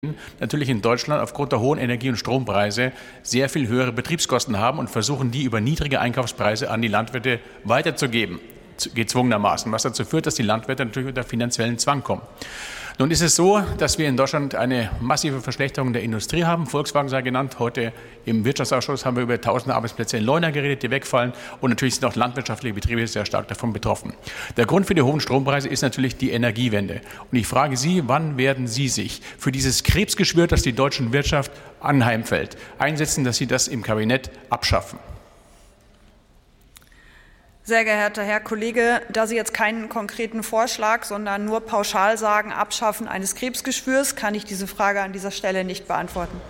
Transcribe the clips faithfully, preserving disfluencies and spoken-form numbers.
natürlich in Deutschland aufgrund der hohen Energie- und Strompreise sehr viel höhere Betriebskosten haben und versuchen, die über niedrige Einkaufspreise an die Landwirte weiterzugeben, gezwungenermaßen, was dazu führt, dass die Landwirte natürlich unter finanziellen Zwang kommen. Nun ist es so, dass wir in Deutschland eine massive Verschlechterung der Industrie haben. Volkswagen sei genannt. Heute im Wirtschaftsausschuss haben wir über tausende Arbeitsplätze in Leuna geredet, die wegfallen. Und natürlich sind auch landwirtschaftliche Betriebe sehr stark davon betroffen. Der Grund für die hohen Strompreise ist natürlich die Energiewende. Und ich frage Sie, wann werden Sie sich für dieses Krebsgeschwür, das die deutsche Wirtschaft anheimfällt, einsetzen, dass Sie das im Kabinett abschaffen? Sehr geehrter Herr Kollege, da Sie jetzt keinen konkreten Vorschlag, sondern nur pauschal sagen, Abschaffen eines Krebsgeschwürs, kann ich diese Frage an dieser Stelle nicht beantworten.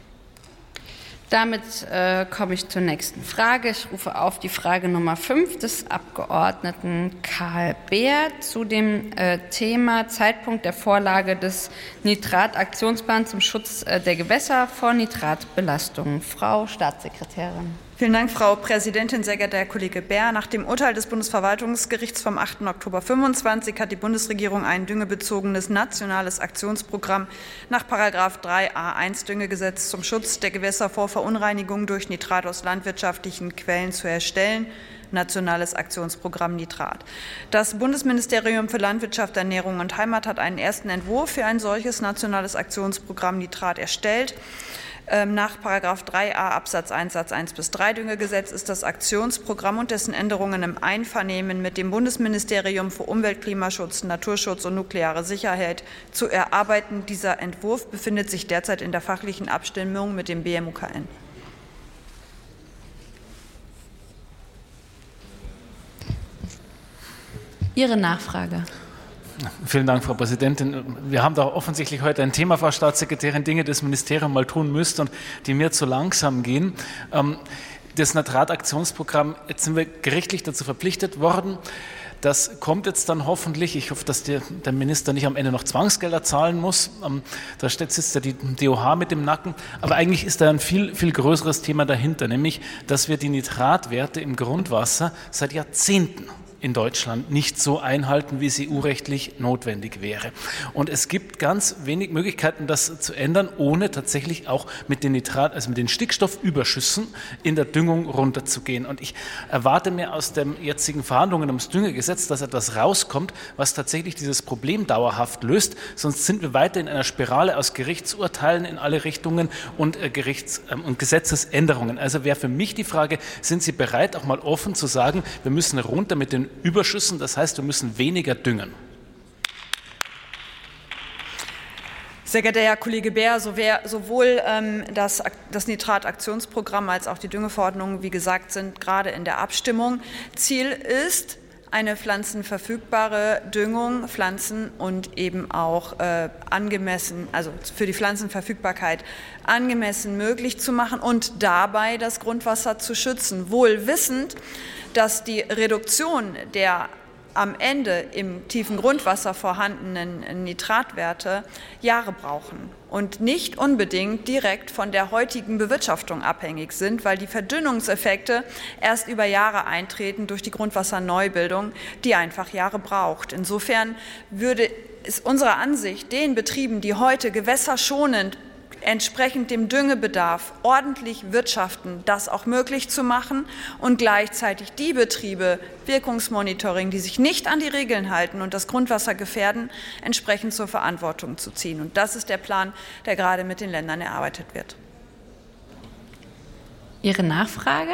Damit äh, komme ich zur nächsten Frage. Ich rufe auf die Frage Nummer fünf des Abgeordneten Karl Beer zu dem äh, Thema Zeitpunkt der Vorlage des Nitrataktionsplans zum Schutz äh, der Gewässer vor Nitratbelastungen. Frau Staatssekretärin. Vielen Dank, Frau Präsidentin, sehr geehrter Herr Kollege Beer. Nach dem Urteil des Bundesverwaltungsgerichts vom achten Oktober fünfundzwanzig hat die Bundesregierung ein düngebezogenes nationales Aktionsprogramm nach Paragraph drei a eins Düngegesetz zum Schutz der Gewässer vor Verunreinigung durch Nitrat aus landwirtschaftlichen Quellen zu erstellen. Nationales Aktionsprogramm Nitrat. Das Bundesministerium für Landwirtschaft, Ernährung und Heimat hat einen ersten Entwurf für ein solches nationales Aktionsprogramm Nitrat erstellt. Nach Paragraph drei a Absatz eins Satz eins bis drei Düngegesetz ist das Aktionsprogramm und dessen Änderungen im Einvernehmen mit dem Bundesministerium für Umwelt, Klimaschutz, Naturschutz und nukleare Sicherheit zu erarbeiten. Dieser Entwurf befindet sich derzeit in der fachlichen Abstimmung mit dem B M U K N. Ihre Nachfrage. Vielen Dank, Frau Präsidentin. Wir haben da offensichtlich heute ein Thema, Frau Staatssekretärin, Dinge, die das Ministerium mal tun müsste und die mir zu langsam gehen. Das Nitrataktionsprogramm, jetzt sind wir gerichtlich dazu verpflichtet worden. Das kommt jetzt dann hoffentlich. Ich hoffe, dass der, der Minister nicht am Ende noch Zwangsgelder zahlen muss. Da sitzt ja die D O H mit dem Nacken. Aber eigentlich ist da ein viel, viel größeres Thema dahinter, nämlich, dass wir die Nitratwerte im Grundwasser seit Jahrzehnten in Deutschland nicht so einhalten, wie es E U-rechtlich notwendig wäre. Und es gibt ganz wenig Möglichkeiten, das zu ändern, ohne tatsächlich auch mit den Nitrat, also mit den Stickstoffüberschüssen in der Düngung runterzugehen. Und ich erwarte mir aus den jetzigen Verhandlungen ums Düngegesetz, dass etwas rauskommt, was tatsächlich dieses Problem dauerhaft löst. Sonst sind wir weiter in einer Spirale aus Gerichtsurteilen in alle Richtungen und äh, Gerichts- äh, und Gesetzesänderungen. Also wäre für mich die Frage, sind Sie bereit, auch mal offen zu sagen, wir müssen runter mit den Überschüssen, das heißt, wir müssen weniger düngen. Sehr geehrter Herr Kollege Beer, sowohl ähm, das, das Nitrataktionsprogramm als auch die Düngeverordnung, wie gesagt, sind gerade in der Abstimmung. Ziel ist eine pflanzenverfügbare Düngung, Pflanzen und eben auch äh, angemessen, also für die Pflanzenverfügbarkeit angemessen möglich zu machen und dabei das Grundwasser zu schützen, wohl wissend, dass die Reduktion der am Ende im tiefen Grundwasser vorhandenen Nitratwerte Jahre brauchen und nicht unbedingt direkt von der heutigen Bewirtschaftung abhängig sind, weil die Verdünnungseffekte erst über Jahre eintreten durch die Grundwasserneubildung, die einfach Jahre braucht. Insofern würde es unserer Ansicht den Betrieben, die heute gewässerschonend entsprechend dem Düngebedarf ordentlich wirtschaften, das auch möglich zu machen und gleichzeitig die Betriebe, Wirkungsmonitoring, die sich nicht an die Regeln halten und das Grundwasser gefährden, entsprechend zur Verantwortung zu ziehen. Und das ist der Plan, der gerade mit den Ländern erarbeitet wird. Ihre Nachfrage?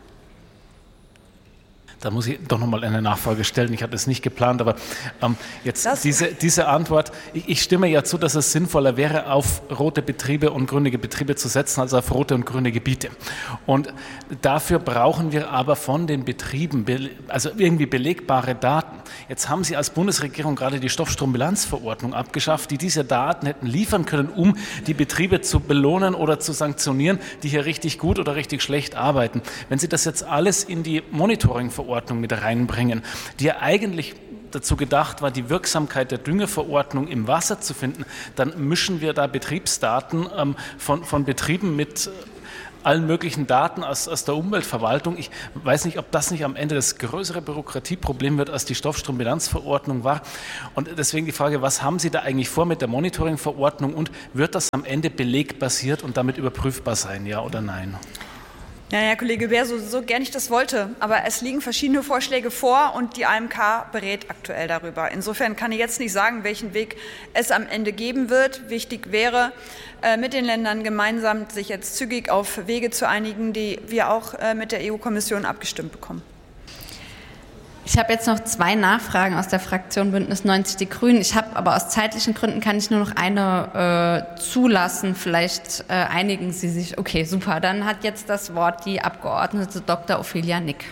Da muss ich doch noch mal eine Nachfrage stellen. Ich hatte es nicht geplant, aber ähm, jetzt diese, diese Antwort. Ich, ich stimme ja zu, dass es sinnvoller wäre, auf rote Betriebe und grünige Betriebe zu setzen, als auf rote und grüne Gebiete. Und dafür brauchen wir aber von den Betrieben also irgendwie belegbare Daten. Jetzt haben Sie als Bundesregierung gerade die Stoffstrombilanzverordnung abgeschafft, die diese Daten hätten liefern können, um die Betriebe zu belohnen oder zu sanktionieren, die hier richtig gut oder richtig schlecht arbeiten. Wenn Sie das jetzt alles in die Monitoringverordnung mit reinbringen, die ja eigentlich dazu gedacht war, die Wirksamkeit der Düngeverordnung im Wasser zu finden, dann mischen wir da Betriebsdaten ähm, von, von Betrieben mit allen möglichen Daten aus, aus der Umweltverwaltung. Ich weiß nicht, ob das nicht am Ende das größere Bürokratieproblem wird, als die Stoffstrombilanzverordnung war. Und deswegen die Frage, was haben Sie da eigentlich vor mit der Monitoringverordnung und wird das am Ende belegbasiert und damit überprüfbar sein, ja oder nein? Ja, Herr Kollege Beer, so, so gern ich das wollte, aber es liegen verschiedene Vorschläge vor und die A M K berät aktuell darüber. Insofern kann ich jetzt nicht sagen, welchen Weg es am Ende geben wird. Wichtig wäre, mit den Ländern gemeinsam sich jetzt zügig auf Wege zu einigen, die wir auch mit der E U-Kommission abgestimmt bekommen. Ich habe jetzt noch zwei Nachfragen aus der Fraktion Bündnis neunzig Die Grünen. Ich habe aber aus zeitlichen Gründen kann ich nur noch eine äh, zulassen. Vielleicht äh, einigen Sie sich. Okay, super. Dann hat jetzt das Wort die Abgeordnete Doktor Ophelia Nick.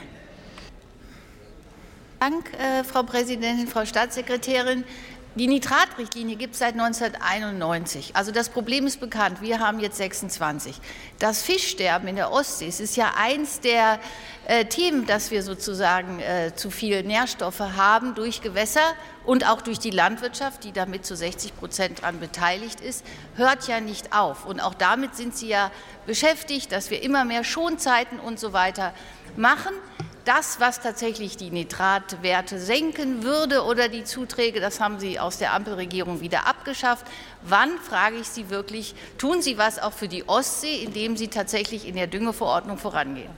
Dank, äh, Frau Präsidentin, Frau Staatssekretärin. Die Nitratrichtlinie gibt es seit neunzehnhunderteinundneunzig. Also das Problem ist bekannt. Wir haben jetzt sechsundzwanzig. Das Fischsterben in der Ostsee ist ja eins der äh, Themen, dass wir sozusagen äh, zu viel Nährstoffe haben durch Gewässer und auch durch die Landwirtschaft, die damit zu sechzig Prozent daran beteiligt ist, hört ja nicht auf. Und auch damit sind Sie ja beschäftigt, dass wir immer mehr Schonzeiten und so weiter machen. Das, was tatsächlich die Nitratwerte senken würde oder die Zuträge, das haben Sie aus der Ampelregierung wieder abgeschafft. Wann, frage ich Sie wirklich, tun Sie was auch für die Ostsee, indem Sie tatsächlich in der Düngeverordnung vorangehen?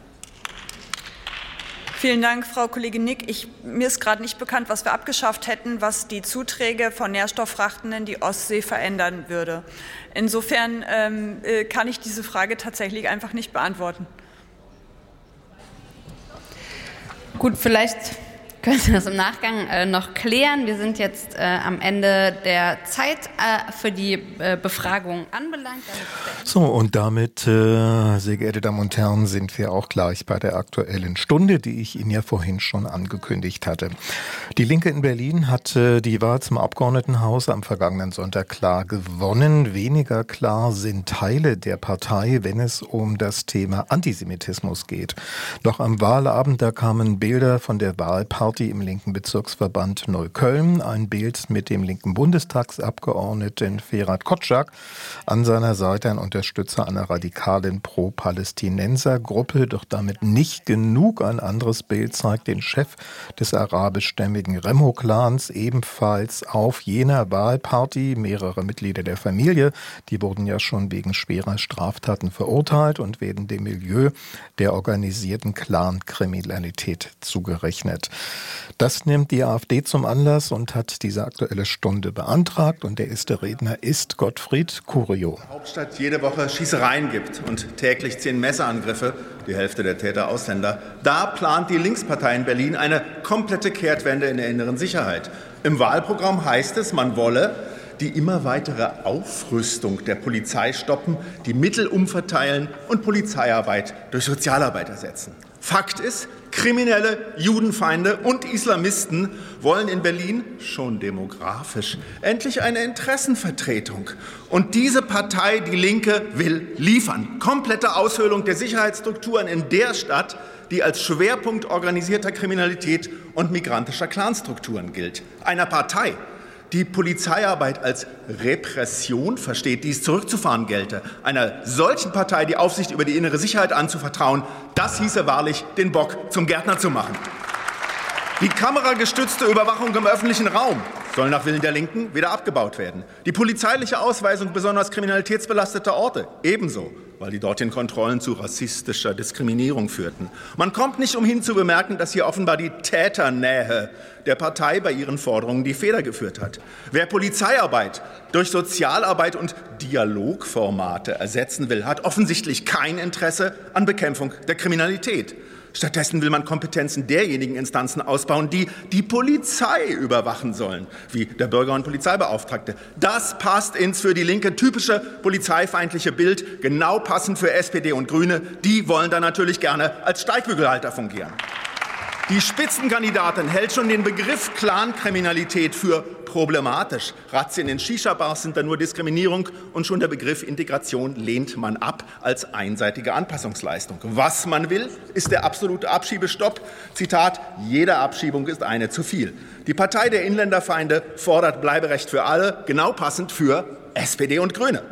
Vielen Dank, Frau Kollegin Nick. Ich, mir ist gerade nicht bekannt, was wir abgeschafft hätten, was die Zuträge von Nährstofffrachten in die Ostsee verändern würde. Insofern ähm, kann ich diese Frage tatsächlich einfach nicht beantworten. Gut, vielleicht können Sie das im Nachgang äh, noch klären. Wir sind jetzt äh, am Ende der Zeit äh, für die äh, Befragung anbelangt. So, und damit, äh, sehr geehrte Damen und Herren, sind wir auch gleich bei der Aktuellen Stunde, die ich Ihnen ja vorhin schon angekündigt hatte. Die Linke in Berlin hat äh, die Wahl zum Abgeordnetenhaus am vergangenen Sonntag klar gewonnen. Weniger klar sind Teile der Partei, wenn es um das Thema Antisemitismus geht. Noch am Wahlabend, da kamen Bilder von der Wahlparty im linken Bezirksverband Neukölln, ein Bild mit dem linken Bundestagsabgeordneten Ferhat Kotschak, an seiner Seite ein Unterstützer einer radikalen Pro-Palästinenser-Gruppe, doch damit nicht genug. Ein anderes Bild zeigt den Chef des arabischstämmigen Remo-Clans, ebenfalls auf jener Wahlparty. Mehrere Mitglieder der Familie, die wurden ja schon wegen schwerer Straftaten verurteilt und werden dem Milieu der organisierten Clan-Kriminalität zugerechnet. Das nimmt die AfD zum Anlass und hat diese Aktuelle Stunde beantragt. Und der erste Redner ist Gottfried Curio. In der Hauptstadt jede Woche Schießereien gibt und täglich zehn Messerangriffe, die Hälfte der Täter Ausländer. Da plant die Linkspartei in Berlin eine komplette Kehrtwende in der inneren Sicherheit. Im Wahlprogramm heißt es, man wolle die immer weitere Aufrüstung der Polizei stoppen, die Mittel umverteilen und Polizeiarbeit durch Sozialarbeit ersetzen. Fakt ist, Kriminelle, Judenfeinde und Islamisten wollen in Berlin, schon demografisch, endlich eine Interessenvertretung. Und diese Partei, die Linke, will liefern. Komplette Aushöhlung der Sicherheitsstrukturen in der Stadt, die als Schwerpunkt organisierter Kriminalität und migrantischer Clanstrukturen gilt. Einer Partei, die Polizeiarbeit als Repression versteht, dies zurückzufahren gelte. Einer solchen Partei die Aufsicht über die innere Sicherheit anzuvertrauen, das hieße wahrlich, den Bock zum Gärtner zu machen. Die kameragestützte Überwachung im öffentlichen Raum soll nach Willen der Linken wieder abgebaut werden. Die polizeiliche Ausweisung besonders kriminalitätsbelasteter Orte ebenso, weil die dortigen Kontrollen zu rassistischer Diskriminierung führten. Man kommt nicht umhin zu bemerken, dass hier offenbar die Täternähe der Partei bei ihren Forderungen die Feder geführt hat. Wer Polizeiarbeit durch Sozialarbeit und Dialogformate ersetzen will, hat offensichtlich kein Interesse an Bekämpfung der Kriminalität. Stattdessen will man Kompetenzen derjenigen Instanzen ausbauen, die die Polizei überwachen sollen, wie der Bürger- und Polizeibeauftragte. Das passt ins für die Linke typische polizeifeindliche Bild, genau passend für S P D und Grüne. Die wollen da natürlich gerne als Steigbügelhalter fungieren. Die Spitzenkandidatin hält schon den Begriff Clankriminalität für problematisch. Razzien in Shisha-Bars sind da nur Diskriminierung und schon der Begriff Integration lehnt man ab als einseitige Anpassungsleistung. Was man will, ist der absolute Abschiebestopp. Zitat, jede Abschiebung ist eine zu viel. Die Partei der Inländerfeinde fordert Bleiberecht für alle, genau passend für S P D und Grüne.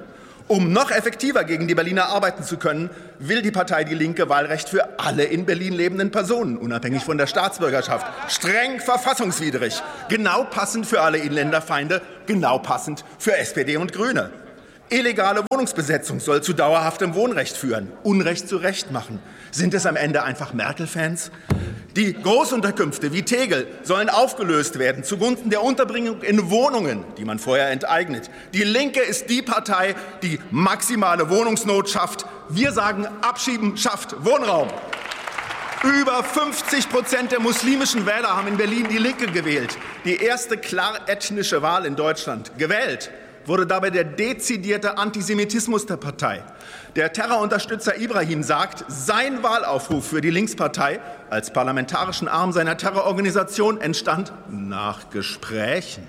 Um noch effektiver gegen die Berliner arbeiten zu können, will die Partei Die Linke Wahlrecht für alle in Berlin lebenden Personen, unabhängig von der Staatsbürgerschaft. Streng verfassungswidrig, genau passend für alle Inländerfeinde, genau passend für S P D und Grüne. Illegale Wohnungsbesetzung soll zu dauerhaftem Wohnrecht führen. Unrecht zu Recht machen. Sind es am Ende einfach Merkel-Fans? Die Großunterkünfte wie Tegel sollen aufgelöst werden zugunsten der Unterbringung in Wohnungen, die man vorher enteignet. Die Linke ist die Partei, die maximale Wohnungsnot schafft. Wir sagen, abschieben schafft Wohnraum. Über fünfzig Prozent der muslimischen Wähler haben in Berlin Die Linke gewählt. Die erste klar ethnische Wahl in Deutschland. Gewählt wurde dabei der dezidierte Antisemitismus der Partei. Der Terrorunterstützer Ibrahim sagt, sein Wahlaufruf für die Linkspartei als parlamentarischen Arm seiner Terrororganisation entstand nach Gesprächen.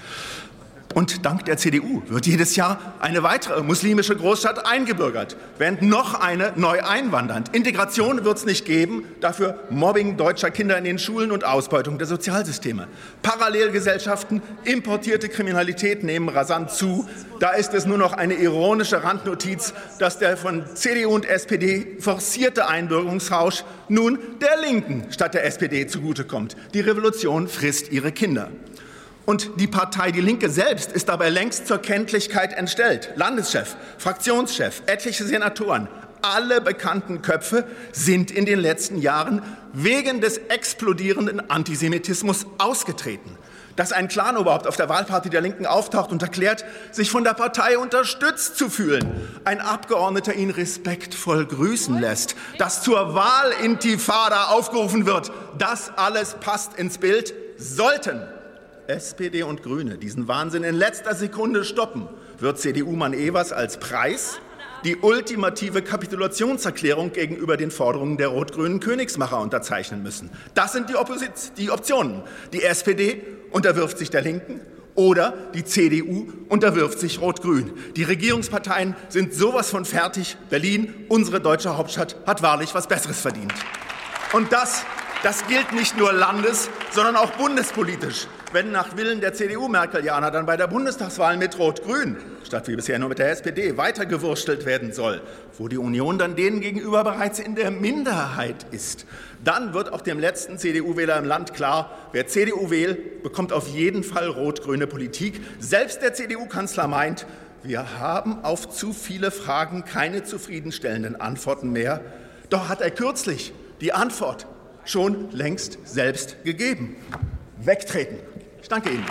Und dank der C D U wird jedes Jahr eine weitere muslimische Großstadt eingebürgert, während noch eine neu einwandert. Integration wird es nicht geben, dafür Mobbing deutscher Kinder in den Schulen und Ausbeutung der Sozialsysteme. Parallelgesellschaften, importierte Kriminalität nehmen rasant zu. Da ist es nur noch eine ironische Randnotiz, dass der von C D U und S P D forcierte Einbürgerungsrausch nun der Linken statt der S P D zugutekommt. Die Revolution frisst ihre Kinder. Und die Partei Die Linke selbst ist dabei längst zur Kenntlichkeit entstellt. Landeschef, Fraktionschef, etliche Senatoren, alle bekannten Köpfe sind in den letzten Jahren wegen des explodierenden Antisemitismus ausgetreten. Dass ein Clanoberhaupt auf der Wahlparty der Linken auftaucht und erklärt, sich von der Partei unterstützt zu fühlen, ein Abgeordneter ihn respektvoll grüßen lässt, dass zur Wahlintifada aufgerufen wird, das alles passt ins Bild, sollten S P D und Grüne diesen Wahnsinn in letzter Sekunde stoppen, wird C D U-Mann Evers als Preis die ultimative Kapitulationserklärung gegenüber den Forderungen der rot-grünen Königsmacher unterzeichnen müssen. Das sind die, Opposit- die Optionen. Die S P D unterwirft sich der Linken oder die C D U unterwirft sich Rot-Grün. Die Regierungsparteien sind sowas von fertig. Berlin, unsere deutsche Hauptstadt, hat wahrlich was Besseres verdient. Und das Das gilt nicht nur landes-, sondern auch bundespolitisch. Wenn nach Willen der C D U-Merkelianer dann bei der Bundestagswahl mit Rot-Grün, statt wie bisher nur mit der S P D, weitergewurstelt werden soll, wo die Union dann denen gegenüber bereits in der Minderheit ist, dann wird auch dem letzten C D U-Wähler im Land klar, wer C D U wählt, bekommt auf jeden Fall rot-grüne Politik. Selbst der C D U-Kanzler meint, wir haben auf zu viele Fragen keine zufriedenstellenden Antworten mehr. Doch hat er kürzlich die Antwort schon längst selbst gegeben. Wegtreten. Ich danke Ihnen.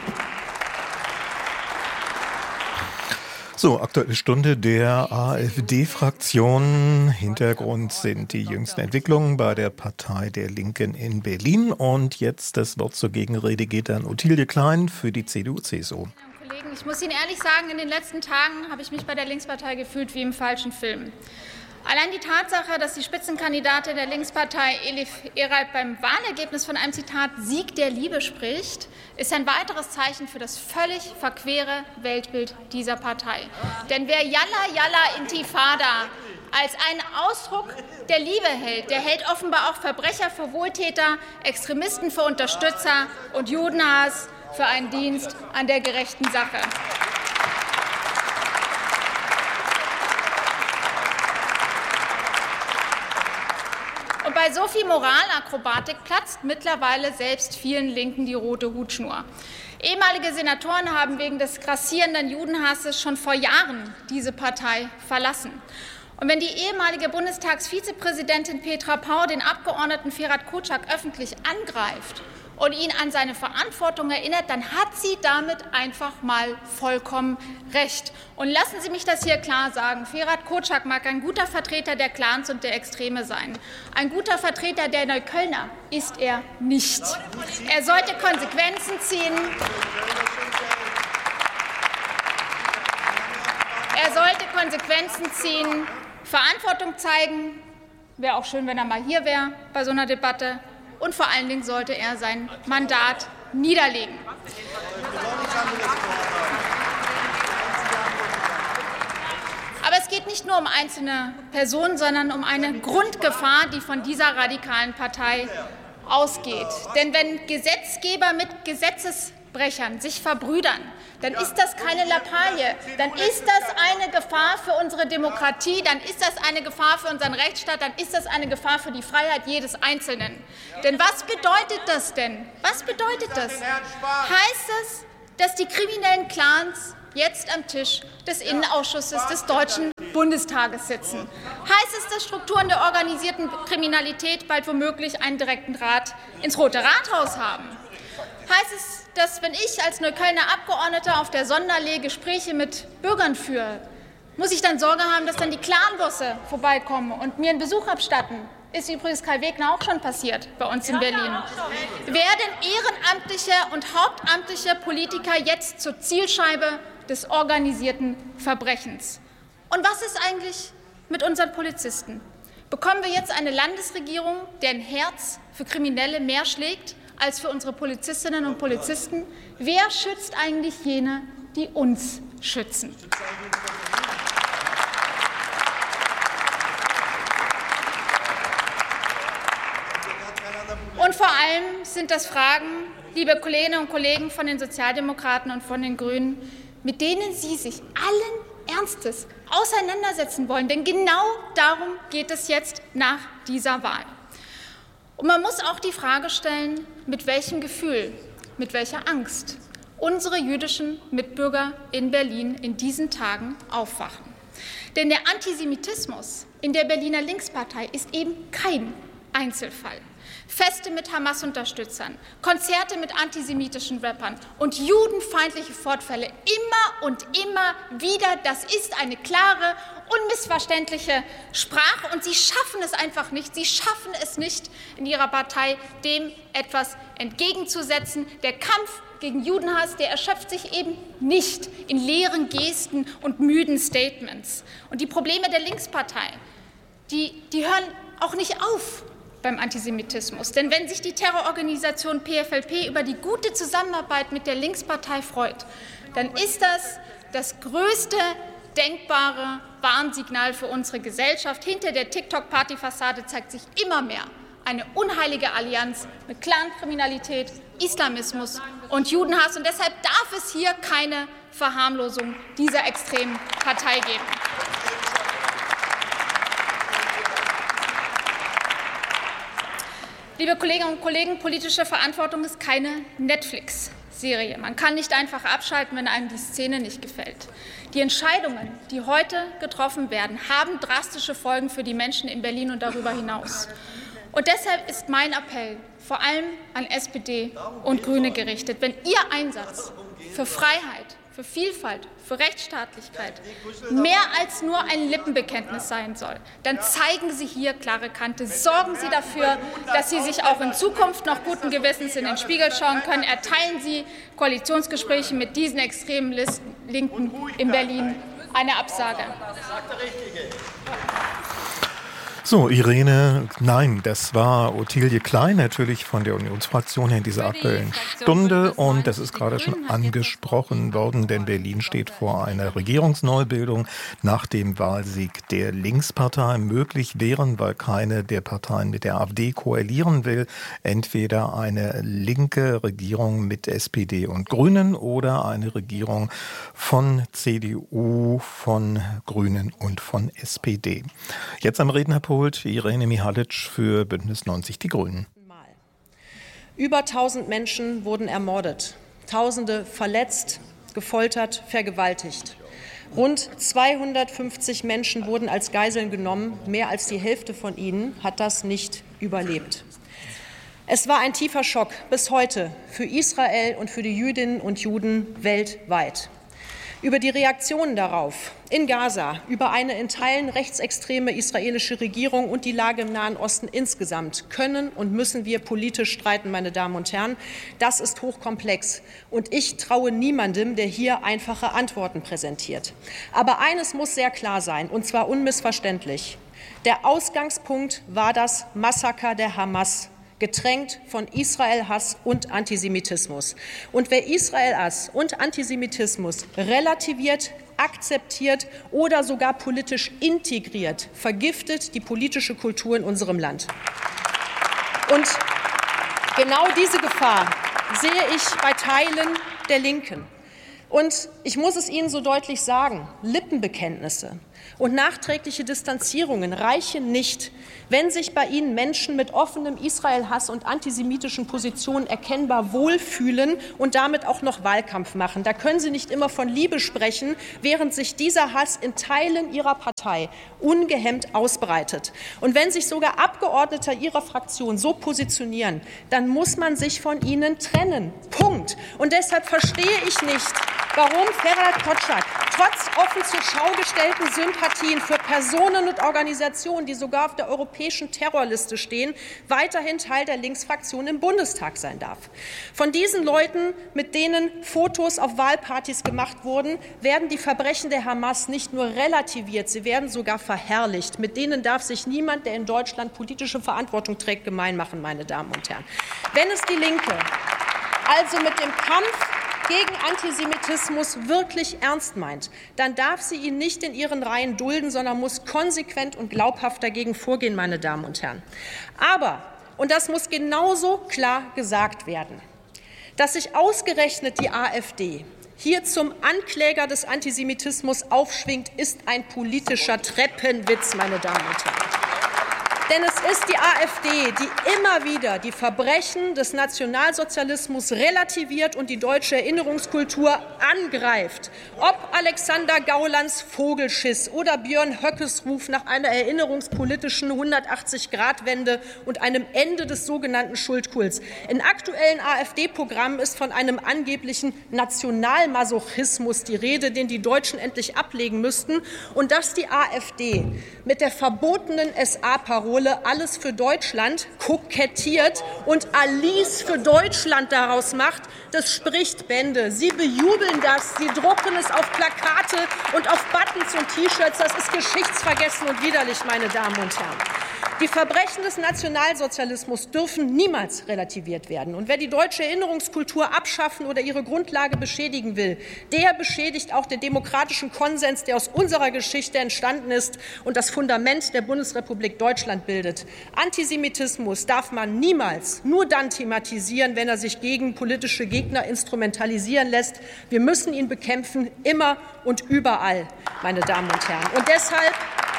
So, Aktuelle Stunde der AfD-Fraktion. Hintergrund sind die jüngsten Entwicklungen bei der Partei der Linken in Berlin. Und jetzt das Wort zur Gegenrede geht an Ottilie Klein für die C D U C S U. Ich muss Ihnen ehrlich sagen, in den letzten Tagen habe ich mich bei der Linkspartei gefühlt wie im falschen Film. Allein die Tatsache, dass die Spitzenkandidatin der Linkspartei Elif Eralp beim Wahlergebnis von einem Zitat Sieg der Liebe spricht, ist ein weiteres Zeichen für das völlig verquere Weltbild dieser Partei. Denn wer Yalla Yalla Intifada als einen Ausdruck der Liebe hält, der hält offenbar auch Verbrecher für Wohltäter, Extremisten für Unterstützer und Judenhass für einen Dienst an der gerechten Sache. Und bei so viel Moralakrobatik platzt mittlerweile selbst vielen Linken die rote Hutschnur. Ehemalige Senatoren haben wegen des grassierenden Judenhasses schon vor Jahren diese Partei verlassen. Und wenn die ehemalige Bundestagsvizepräsidentin Petra Pau den Abgeordneten Ferhat Kocak öffentlich angreift und ihn an seine Verantwortung erinnert, dann hat sie damit einfach mal vollkommen recht. Und lassen Sie mich das hier klar sagen. Ferhat Kocak mag ein guter Vertreter der Clans und der Extreme sein. Ein guter Vertreter der Neuköllner ist er nicht. Er sollte Konsequenzen ziehen. Er sollte Konsequenzen ziehen, Verantwortung zeigen. Wäre auch schön, wenn er mal hier wäre bei so einer Debatte. Und vor allen Dingen sollte er sein Mandat niederlegen. Aber es geht nicht nur um einzelne Personen, sondern um eine Grundgefahr, die von dieser radikalen Partei ausgeht. Denn wenn Gesetzgeber mit Gesetzesbrechern sich verbrüdern, dann ist das keine Lappalie, dann ist das eine Gefahr für unsere Demokratie, dann ist das eine Gefahr für unseren Rechtsstaat, dann ist das eine Gefahr für die Freiheit jedes Einzelnen. Denn was bedeutet das denn? Was bedeutet das? Heißt es, dass die kriminellen Clans jetzt am Tisch des Innenausschusses des Deutschen Bundestages sitzen? Heißt es, dass Strukturen der organisierten Kriminalität bald womöglich einen direkten Draht ins Rote Rathaus haben? Heißt es, dass, wenn ich als Neuköllner Abgeordneter auf der Sonderlee Gespräche mit Bürgern führe, muss ich dann Sorge haben, dass dann die Clanbosse vorbeikommen und mir einen Besuch abstatten? Ist übrigens Kai Wegner auch schon passiert bei uns in Berlin. Werden ehrenamtliche und hauptamtliche Politiker jetzt zur Zielscheibe des organisierten Verbrechens? Und was ist eigentlich mit unseren Polizisten? Bekommen wir jetzt eine Landesregierung, deren Herz für Kriminelle mehr schlägt als für unsere Polizistinnen und Polizisten? Wer schützt eigentlich jene, die uns schützen? Und vor allem sind das Fragen, liebe Kolleginnen und Kollegen von den Sozialdemokraten und von den Grünen, mit denen Sie sich allen Ernstes auseinandersetzen wollen. Denn genau darum geht es jetzt nach dieser Wahl. Und man muss auch die Frage stellen, mit welchem Gefühl, mit welcher Angst unsere jüdischen Mitbürger in Berlin in diesen Tagen aufwachen. Denn der Antisemitismus in der Berliner Linkspartei ist eben kein Einzelfall. Feste mit Hamas-Unterstützern, Konzerte mit antisemitischen Rappern und judenfeindliche Fortfälle immer und immer wieder. Das ist eine klare, unmissverständliche Sprache, und Sie schaffen es einfach nicht. Sie schaffen es nicht, in Ihrer Partei dem etwas entgegenzusetzen. Der Kampf gegen Judenhass, der erschöpft sich eben nicht in leeren Gesten und müden Statements. Und die Probleme der Linkspartei, die, die hören auch nicht auf beim Antisemitismus. Denn wenn sich die Terrororganisation P F L P über die gute Zusammenarbeit mit der Linkspartei freut, dann ist das das größte denkbare Warnsignal für unsere Gesellschaft. Hinter der TikTok-Party-Fassade zeigt sich immer mehr eine unheilige Allianz mit Clankriminalität, Islamismus und Judenhass. Und deshalb darf es hier keine Verharmlosung dieser extremen Partei geben. Liebe Kolleginnen und Kollegen, politische Verantwortung ist keine Netflix-Serie. Man kann nicht einfach abschalten, wenn einem die Szene nicht gefällt. Die Entscheidungen, die heute getroffen werden, haben drastische Folgen für die Menschen in Berlin und darüber hinaus. Und deshalb ist mein Appell vor allem an S P D und Grüne gerichtet. Wenn Ihr Einsatz für Freiheit, für Vielfalt, für Rechtsstaatlichkeit mehr als nur ein Lippenbekenntnis sein soll, dann zeigen Sie hier klare Kante. Sorgen Sie dafür, dass Sie sich auch in Zukunft noch guten Gewissens in den Spiegel schauen können. Erteilen Sie Koalitionsgespräche mit diesen extremen Linken in Berlin eine Absage. So, Irene, nein, das war Ottilie Klein, natürlich von der Unionsfraktion in dieser Aktuellen Stunde. Und das ist gerade schon angesprochen worden, denn Berlin steht vor einer Regierungsneubildung nach dem Wahlsieg der Linkspartei. Möglich wären, weil keine der Parteien mit der AfD koalieren will, entweder eine linke Regierung mit S P D und Grünen oder eine Regierung von C D U, von Grünen und von S P D. Jetzt am Rednerpult Irene Mihalic für Bündnis neunzig Die Grünen. Über tausend Menschen wurden ermordet, Tausende verletzt, gefoltert, vergewaltigt. Rund zweihundertfünfzig Menschen wurden als Geiseln genommen. Mehr als die Hälfte von ihnen hat das nicht überlebt. Es war ein tiefer Schock bis heute für Israel und für die Jüdinnen und Juden weltweit. Über die Reaktionen darauf in Gaza, über eine in Teilen rechtsextreme israelische Regierung und die Lage im Nahen Osten insgesamt können und müssen wir politisch streiten, meine Damen und Herren. Das ist hochkomplex. Und ich traue niemandem, der hier einfache Antworten präsentiert. Aber eines muss sehr klar sein, und zwar unmissverständlich. Der Ausgangspunkt war das Massaker der Hamas, getränkt von Israel-Hass und Antisemitismus. Und wer Israel-Hass und Antisemitismus relativiert, akzeptiert oder sogar politisch integriert, vergiftet die politische Kultur in unserem Land. Und genau diese Gefahr sehe ich bei Teilen der Linken. Und ich muss es Ihnen so deutlich sagen, Lippenbekenntnisse und nachträgliche Distanzierungen reichen nicht, wenn sich bei Ihnen Menschen mit offenem Israel-Hass und antisemitischen Positionen erkennbar wohlfühlen und damit auch noch Wahlkampf machen. Da können Sie nicht immer von Liebe sprechen, während sich dieser Hass in Teilen Ihrer Partei ungehemmt ausbreitet. Und wenn sich sogar Abgeordnete Ihrer Fraktion so positionieren, dann muss man sich von ihnen trennen. Punkt. Und deshalb verstehe ich nicht, warum Ferhat Kotschak trotz offen zur Schau gestellten Sympathien für Personen und Organisationen, die sogar auf der europäischen Terrorliste stehen, weiterhin Teil der Linksfraktion im Bundestag sein darf. Von diesen Leuten, mit denen Fotos auf Wahlpartys gemacht wurden, werden die Verbrechen der Hamas nicht nur relativiert, sie werden sogar verherrlicht. Mit denen darf sich niemand, der in Deutschland politische Verantwortung trägt, gemein machen, meine Damen und Herren. Wenn es die Linke also mit dem Kampf gegen Antisemitismus wirklich ernst meint, dann darf sie ihn nicht in ihren Reihen dulden, sondern muss konsequent und glaubhaft dagegen vorgehen, meine Damen und Herren. Aber, und das muss genauso klar gesagt werden, dass sich ausgerechnet die AfD hier zum Ankläger des Antisemitismus aufschwingt, ist ein politischer Treppenwitz, meine Damen und Herren. Denn es ist die AfD, die immer wieder die Verbrechen des Nationalsozialismus relativiert und die deutsche Erinnerungskultur angreift. Ob Alexander Gaulands Vogelschiss oder Björn Höckes Ruf nach einer erinnerungspolitischen hundertachtzig-Grad-Wende und einem Ende des sogenannten Schuldkults. In aktuellen AfD-Programmen ist von einem angeblichen Nationalmasochismus die Rede, den die Deutschen endlich ablegen müssten, und dass die AfD mit der verbotenen S A-Parole Alles für Deutschland kokettiert und Alice für Deutschland daraus macht, das spricht Bände. Sie bejubeln das, sie drucken es auf Plakate und auf Buttons und T-Shirts. Das ist geschichtsvergessen und widerlich, meine Damen und Herren. Die Verbrechen des Nationalsozialismus dürfen niemals relativiert werden. Und wer die deutsche Erinnerungskultur abschaffen oder ihre Grundlage beschädigen will, der beschädigt auch den demokratischen Konsens, der aus unserer Geschichte entstanden ist und das Fundament der Bundesrepublik Deutschland bildet. Antisemitismus darf man niemals nur dann thematisieren, wenn er sich gegen politische Gegner instrumentalisieren lässt. Wir müssen ihn bekämpfen, immer und überall, meine Damen und Herren. Und deshalb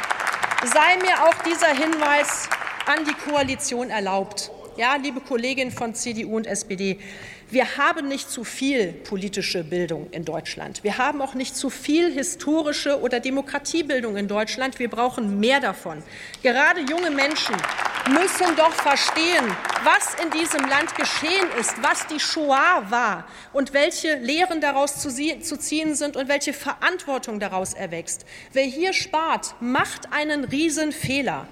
sei mir auch dieser Hinweis an die Koalition erlaubt. Ja, liebe Kolleginnen von C D U und S P D, wir haben nicht zu viel politische Bildung in Deutschland. Wir haben auch nicht zu viel historische oder Demokratiebildung in Deutschland. Wir brauchen mehr davon. Gerade junge Menschen müssen doch verstehen, was in diesem Land geschehen ist, was die Shoah war und welche Lehren daraus zu ziehen sind und welche Verantwortung daraus erwächst. Wer hier spart, macht einen Riesenfehler.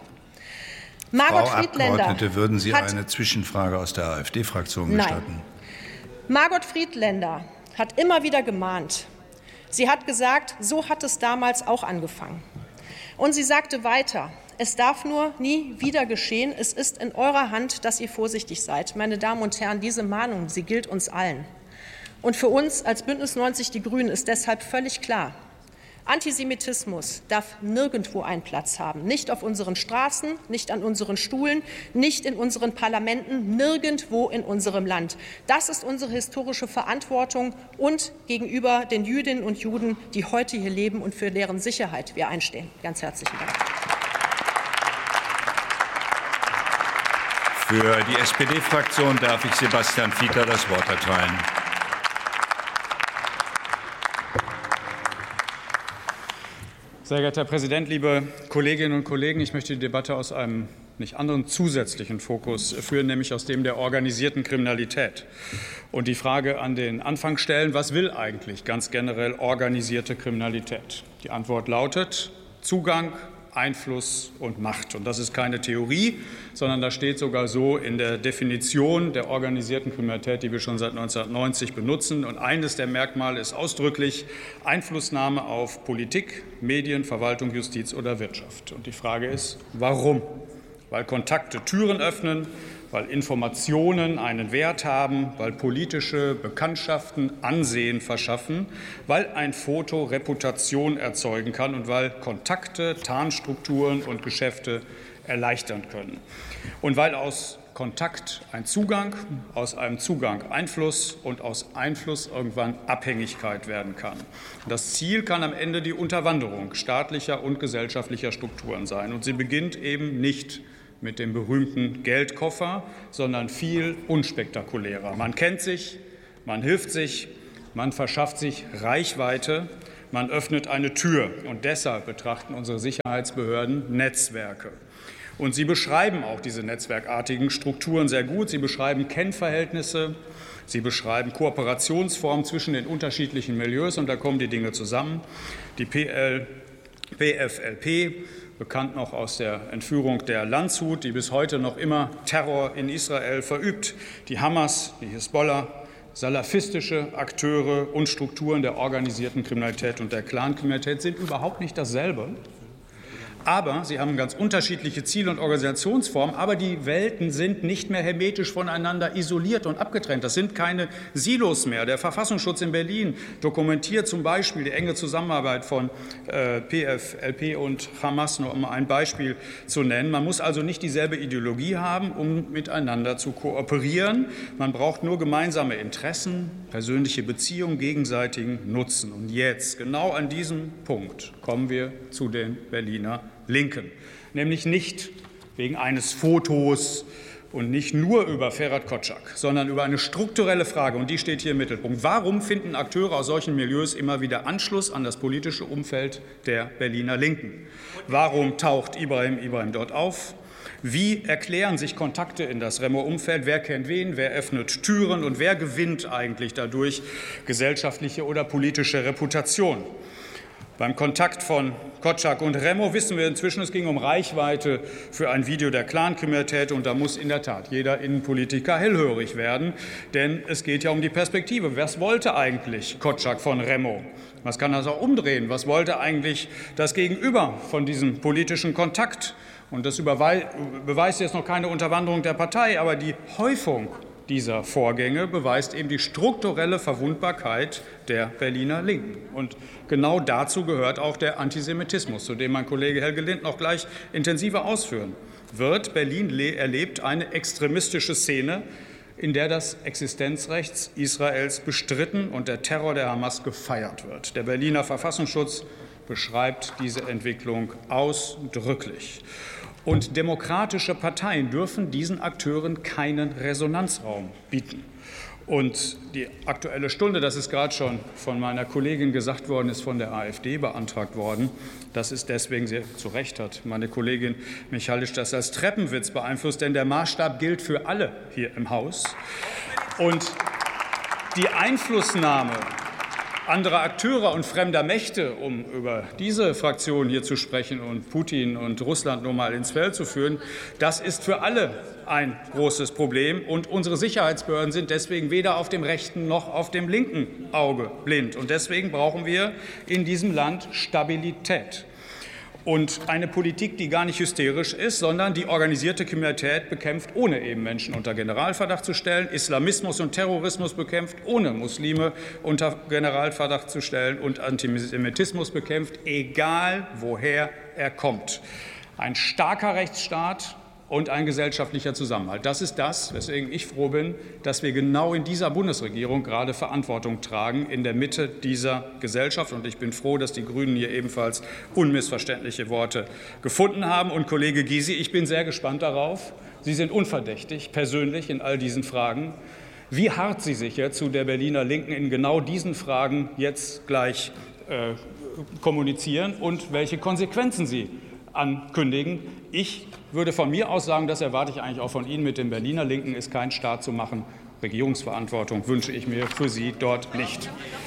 Margot Frau Friedländer Abgeordnete, würden Sie hat, eine Zwischenfrage aus der AfD-Fraktion gestatten? Nein. Margot Friedländer hat immer wieder gemahnt. Sie hat gesagt, so hat es damals auch angefangen. Und sie sagte weiter, es darf nur nie wieder geschehen. Es ist in eurer Hand, dass ihr vorsichtig seid. Meine Damen und Herren, diese Mahnung, sie gilt uns allen. Und für uns als Bündnis neunzig Die Grünen ist deshalb völlig klar, Antisemitismus darf nirgendwo einen Platz haben. Nicht auf unseren Straßen, nicht an unseren Schulen, nicht in unseren Parlamenten, nirgendwo in unserem Land. Das ist unsere historische Verantwortung und gegenüber den Jüdinnen und Juden, die heute hier leben und für deren Sicherheit wir einstehen. Ganz herzlichen Dank. Für die S P D-Fraktion darf ich Sebastian Fieter das Wort erteilen. Sehr geehrter Herr Präsident, liebe Kolleginnen und Kollegen! Ich möchte die Debatte aus einem nicht anderen zusätzlichen Fokus führen, nämlich aus dem der organisierten Kriminalität. Und die Frage an den Anfang stellen, was will eigentlich ganz generell organisierte Kriminalität? Die Antwort lautet Zugang, Einfluss und Macht. Und das ist keine Theorie, sondern das steht sogar so in der Definition der organisierten Kriminalität, die wir schon seit neunzehnhundertneunzig benutzen. Und eines der Merkmale ist ausdrücklich Einflussnahme auf Politik, Medien, Verwaltung, Justiz oder Wirtschaft. Und die Frage ist, warum? Weil Kontakte Türen öffnen, weil Informationen einen Wert haben, weil politische Bekanntschaften Ansehen verschaffen, weil ein Foto Reputation erzeugen kann und weil Kontakte, Tarnstrukturen und Geschäfte erleichtern können. Und weil aus Kontakt ein Zugang, aus einem Zugang Einfluss und aus Einfluss irgendwann Abhängigkeit werden kann. Das Ziel kann am Ende die Unterwanderung staatlicher und gesellschaftlicher Strukturen sein. Und sie beginnt eben nicht mit dem berühmten Geldkoffer, sondern viel unspektakulärer. Man kennt sich, man hilft sich, man verschafft sich Reichweite, man öffnet eine Tür. Und deshalb betrachten unsere Sicherheitsbehörden Netzwerke. Und sie beschreiben auch diese netzwerkartigen Strukturen sehr gut. Sie beschreiben Kennverhältnisse, sie beschreiben Kooperationsformen zwischen den unterschiedlichen Milieus, und da kommen die Dinge zusammen. Die P F L P, bekannt noch aus der Entführung der Landshut, die bis heute noch immer Terror in Israel verübt, die Hamas, die Hisbollah, salafistische Akteure und Strukturen der organisierten Kriminalität und der Clankriminalität sind überhaupt nicht dasselbe. Aber sie haben ganz unterschiedliche Ziele und Organisationsformen, aber die Welten sind nicht mehr hermetisch voneinander isoliert und abgetrennt. Das sind keine Silos mehr. Der Verfassungsschutz in Berlin dokumentiert zum Beispiel die enge Zusammenarbeit von äh, P F L P und Hamas, nur um ein Beispiel zu nennen. Man muss also nicht dieselbe Ideologie haben, um miteinander zu kooperieren. Man braucht nur gemeinsame Interessen, persönliche Beziehungen, gegenseitigen Nutzen. Und jetzt, genau an diesem Punkt, kommen wir zu den Berliner Linken, nämlich nicht wegen eines Fotos und nicht nur über Ferhat Kotschak, sondern über eine strukturelle Frage, und die steht hier im Mittelpunkt. Warum finden Akteure aus solchen Milieus immer wieder Anschluss an das politische Umfeld der Berliner Linken? Warum taucht Ibrahim Ibrahim dort auf? Wie erklären sich Kontakte in das Remo-Umfeld? Wer kennt wen? Wer öffnet Türen? Und wer gewinnt eigentlich dadurch gesellschaftliche oder politische Reputation? Beim Kontakt von Kotschak und Remo wissen wir inzwischen, es ging um Reichweite für ein Video der Clankriminalität, und da muss in der Tat jeder Innenpolitiker hellhörig werden, denn es geht ja um die Perspektive. Was wollte eigentlich Kotschak von Remo? Was kann das auch umdrehen? Was wollte eigentlich das Gegenüber von diesem politischen Kontakt? Und das beweist jetzt noch keine Unterwanderung der Partei, aber die Häufung dieser Vorgänge beweist eben die strukturelle Verwundbarkeit der Berliner Linken. Und genau dazu gehört auch der Antisemitismus, zu dem mein Kollege Helge Lind noch gleich intensiver ausführen wird. Berlin erlebt eine extremistische Szene, in der das Existenzrecht Israels bestritten und der Terror der Hamas gefeiert wird. Der Berliner Verfassungsschutz beschreibt diese Entwicklung ausdrücklich. Und demokratische Parteien dürfen diesen Akteuren keinen Resonanzraum bieten. Und die Aktuelle Stunde, das ist gerade schon von meiner Kollegin gesagt worden, ist von der AfD beantragt worden. Das ist deswegen, sehr zu Recht hat meine Kollegin Michalic das als Treppenwitz beeinflusst, denn der Maßstab gilt für alle hier im Haus. Und die Einflussnahme anderer Akteure und fremder Mächte, um über diese Fraktion hier zu sprechen und Putin und Russland nur mal ins Feld zu führen, das ist für alle ein großes Problem. Und unsere Sicherheitsbehörden sind deswegen weder auf dem rechten noch auf dem linken Auge blind. Und deswegen brauchen wir in diesem Land Stabilität. Und eine Politik, die gar nicht hysterisch ist, sondern die organisierte Kriminalität bekämpft, ohne eben Menschen unter Generalverdacht zu stellen, Islamismus und Terrorismus bekämpft, ohne Muslime unter Generalverdacht zu stellen, und Antisemitismus bekämpft, egal woher er kommt. Ein starker Rechtsstaat und ein gesellschaftlicher Zusammenhalt. Das ist das, weswegen ich froh bin, dass wir genau in dieser Bundesregierung gerade Verantwortung tragen, in der Mitte dieser Gesellschaft. Und ich bin froh, dass die Grünen hier ebenfalls unmissverständliche Worte gefunden haben. Und Kollege Gysi, ich bin sehr gespannt darauf. Sie sind unverdächtig, persönlich in all diesen Fragen. Wie hart Sie sich jetzt zu der Berliner Linken in genau diesen Fragen jetzt gleich äh, kommunizieren und welche Konsequenzen Sie ankündigen. Ich würde von mir aus sagen, das erwarte ich eigentlich auch von Ihnen, mit den Berliner Linken ist kein Staat zu machen. Regierungsverantwortung wünsche ich mir für Sie dort nicht.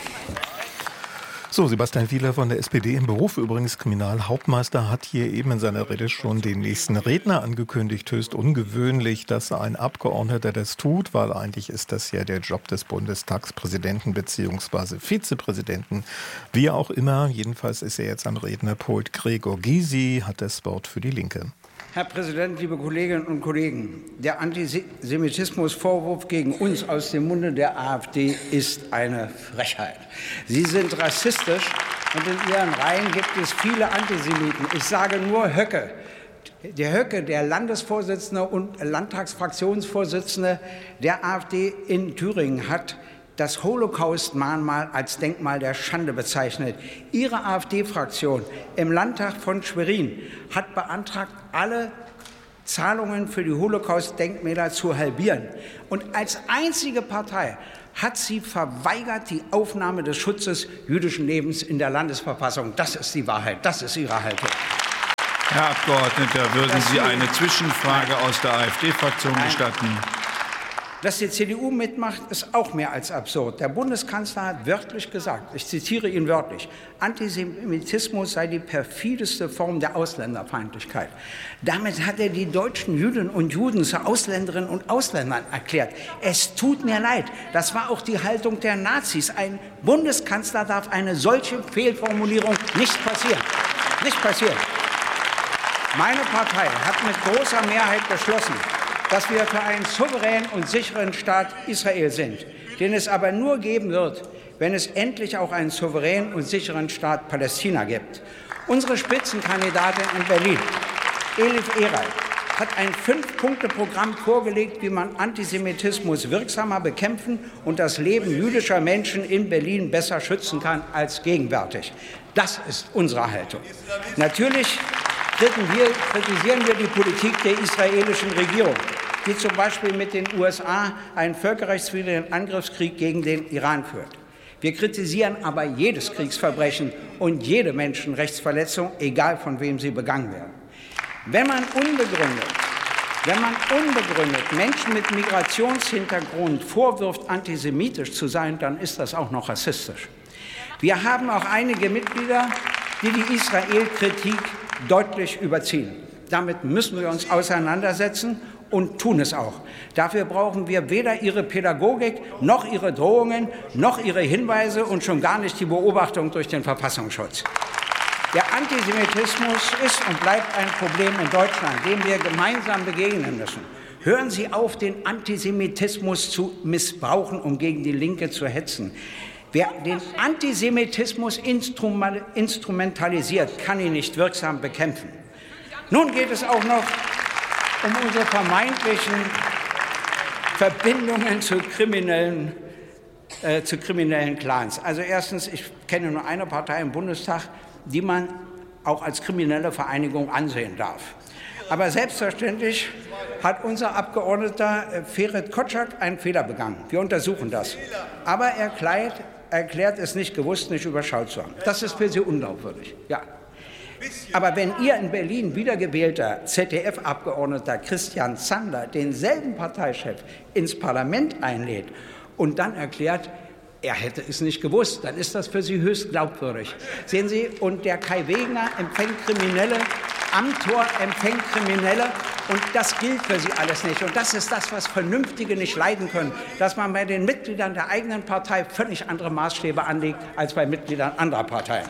So, Sebastian Wieler von der S P D im Beruf, übrigens Kriminalhauptmeister, hat hier eben in seiner Rede schon den nächsten Redner angekündigt. Höchst ungewöhnlich, dass ein Abgeordneter das tut, weil eigentlich ist das ja der Job des Bundestagspräsidenten bzw. Vizepräsidenten. Wie auch immer, jedenfalls ist er jetzt am Rednerpult. Gregor Gysi hat das Wort für die Linke. Herr Präsident, liebe Kolleginnen und Kollegen! Der Antisemitismusvorwurf gegen uns aus dem Munde der AfD ist eine Frechheit. Sie sind rassistisch und in Ihren Reihen gibt es viele Antisemiten. Ich sage nur Höcke. Der Höcke, der Landesvorsitzende und Landtagsfraktionsvorsitzende der AfD in Thüringen, hat das Holocaust-Mahnmal als Denkmal der Schande bezeichnet. Ihre AfD-Fraktion im Landtag von Schwerin hat beantragt, alle Zahlungen für die Holocaust-Denkmäler zu halbieren. Und als einzige Partei hat sie verweigert die Aufnahme des Schutzes jüdischen Lebens in der Landesverfassung. Das ist die Wahrheit, das ist ihre Haltung. Herr Abgeordneter, würden Sie eine Zwischenfrage aus der AfD-Fraktion gestatten? Dass die C D U mitmacht, ist auch mehr als absurd. Der Bundeskanzler hat wörtlich gesagt, ich zitiere ihn wörtlich, Antisemitismus sei die perfideste Form der Ausländerfeindlichkeit. Damit hat er die deutschen Jüdinnen und Juden zu Ausländerinnen und Ausländern erklärt. Es tut mir leid, das war auch die Haltung der Nazis. Ein Bundeskanzler darf eine solche Fehlformulierung nicht passieren. Nicht passieren. Meine Partei hat mit großer Mehrheit beschlossen, dass wir für einen souveränen und sicheren Staat Israel sind, den es aber nur geben wird, wenn es endlich auch einen souveränen und sicheren Staat Palästina gibt. Unsere Spitzenkandidatin in Berlin, Elif Eral, hat ein Fünf-Punkte-Programm vorgelegt, wie man Antisemitismus wirksamer bekämpfen und das Leben jüdischer Menschen in Berlin besser schützen kann als gegenwärtig. Das ist unsere Haltung. Natürlich kritisieren wir die Politik der israelischen Regierung, die zum Beispiel mit den U S A einen völkerrechtswidrigen Angriffskrieg gegen den Iran führt. Wir kritisieren aber jedes Kriegsverbrechen und jede Menschenrechtsverletzung, egal von wem sie begangen werden. Wenn man unbegründet, wenn man unbegründet Menschen mit Migrationshintergrund vorwirft, antisemitisch zu sein, dann ist das auch noch rassistisch. Wir haben auch einige Mitglieder, die die Israel-Kritik deutlich überziehen. Damit müssen wir uns auseinandersetzen und tun es auch. Dafür brauchen wir weder Ihre Pädagogik, noch Ihre Drohungen, noch Ihre Hinweise und schon gar nicht die Beobachtung durch den Verfassungsschutz. Der Antisemitismus ist und bleibt ein Problem in Deutschland, dem wir gemeinsam begegnen müssen. Hören Sie auf, den Antisemitismus zu missbrauchen, um gegen die Linke zu hetzen. Wer den Antisemitismus instrumentalisiert, kann ihn nicht wirksam bekämpfen. Nun geht es auch noch um unsere vermeintlichen Verbindungen zu kriminellen, äh, zu kriminellen Clans. Also erstens, ich kenne nur eine Partei im Bundestag, die man auch als kriminelle Vereinigung ansehen darf. Aber selbstverständlich hat unser Abgeordneter Ferit Kotschak einen Fehler begangen. Wir untersuchen das. Aber er erklärt, erklärt es nicht gewusst, nicht überschaut zu haben. Das ist für Sie unglaubwürdig. Ja. Aber wenn ihr in Berlin wiedergewählter Z D F-Abgeordneter Christian Zander denselben Parteichef ins Parlament einlädt und dann erklärt, er hätte es nicht gewusst, dann ist das für Sie höchst glaubwürdig. Sehen Sie, und der Kai Wegner empfängt Kriminelle, Amthor empfängt Kriminelle, und das gilt für Sie alles nicht. Und das ist das, was Vernünftige nicht leiden können, dass man bei den Mitgliedern der eigenen Partei völlig andere Maßstäbe anlegt als bei Mitgliedern anderer Parteien.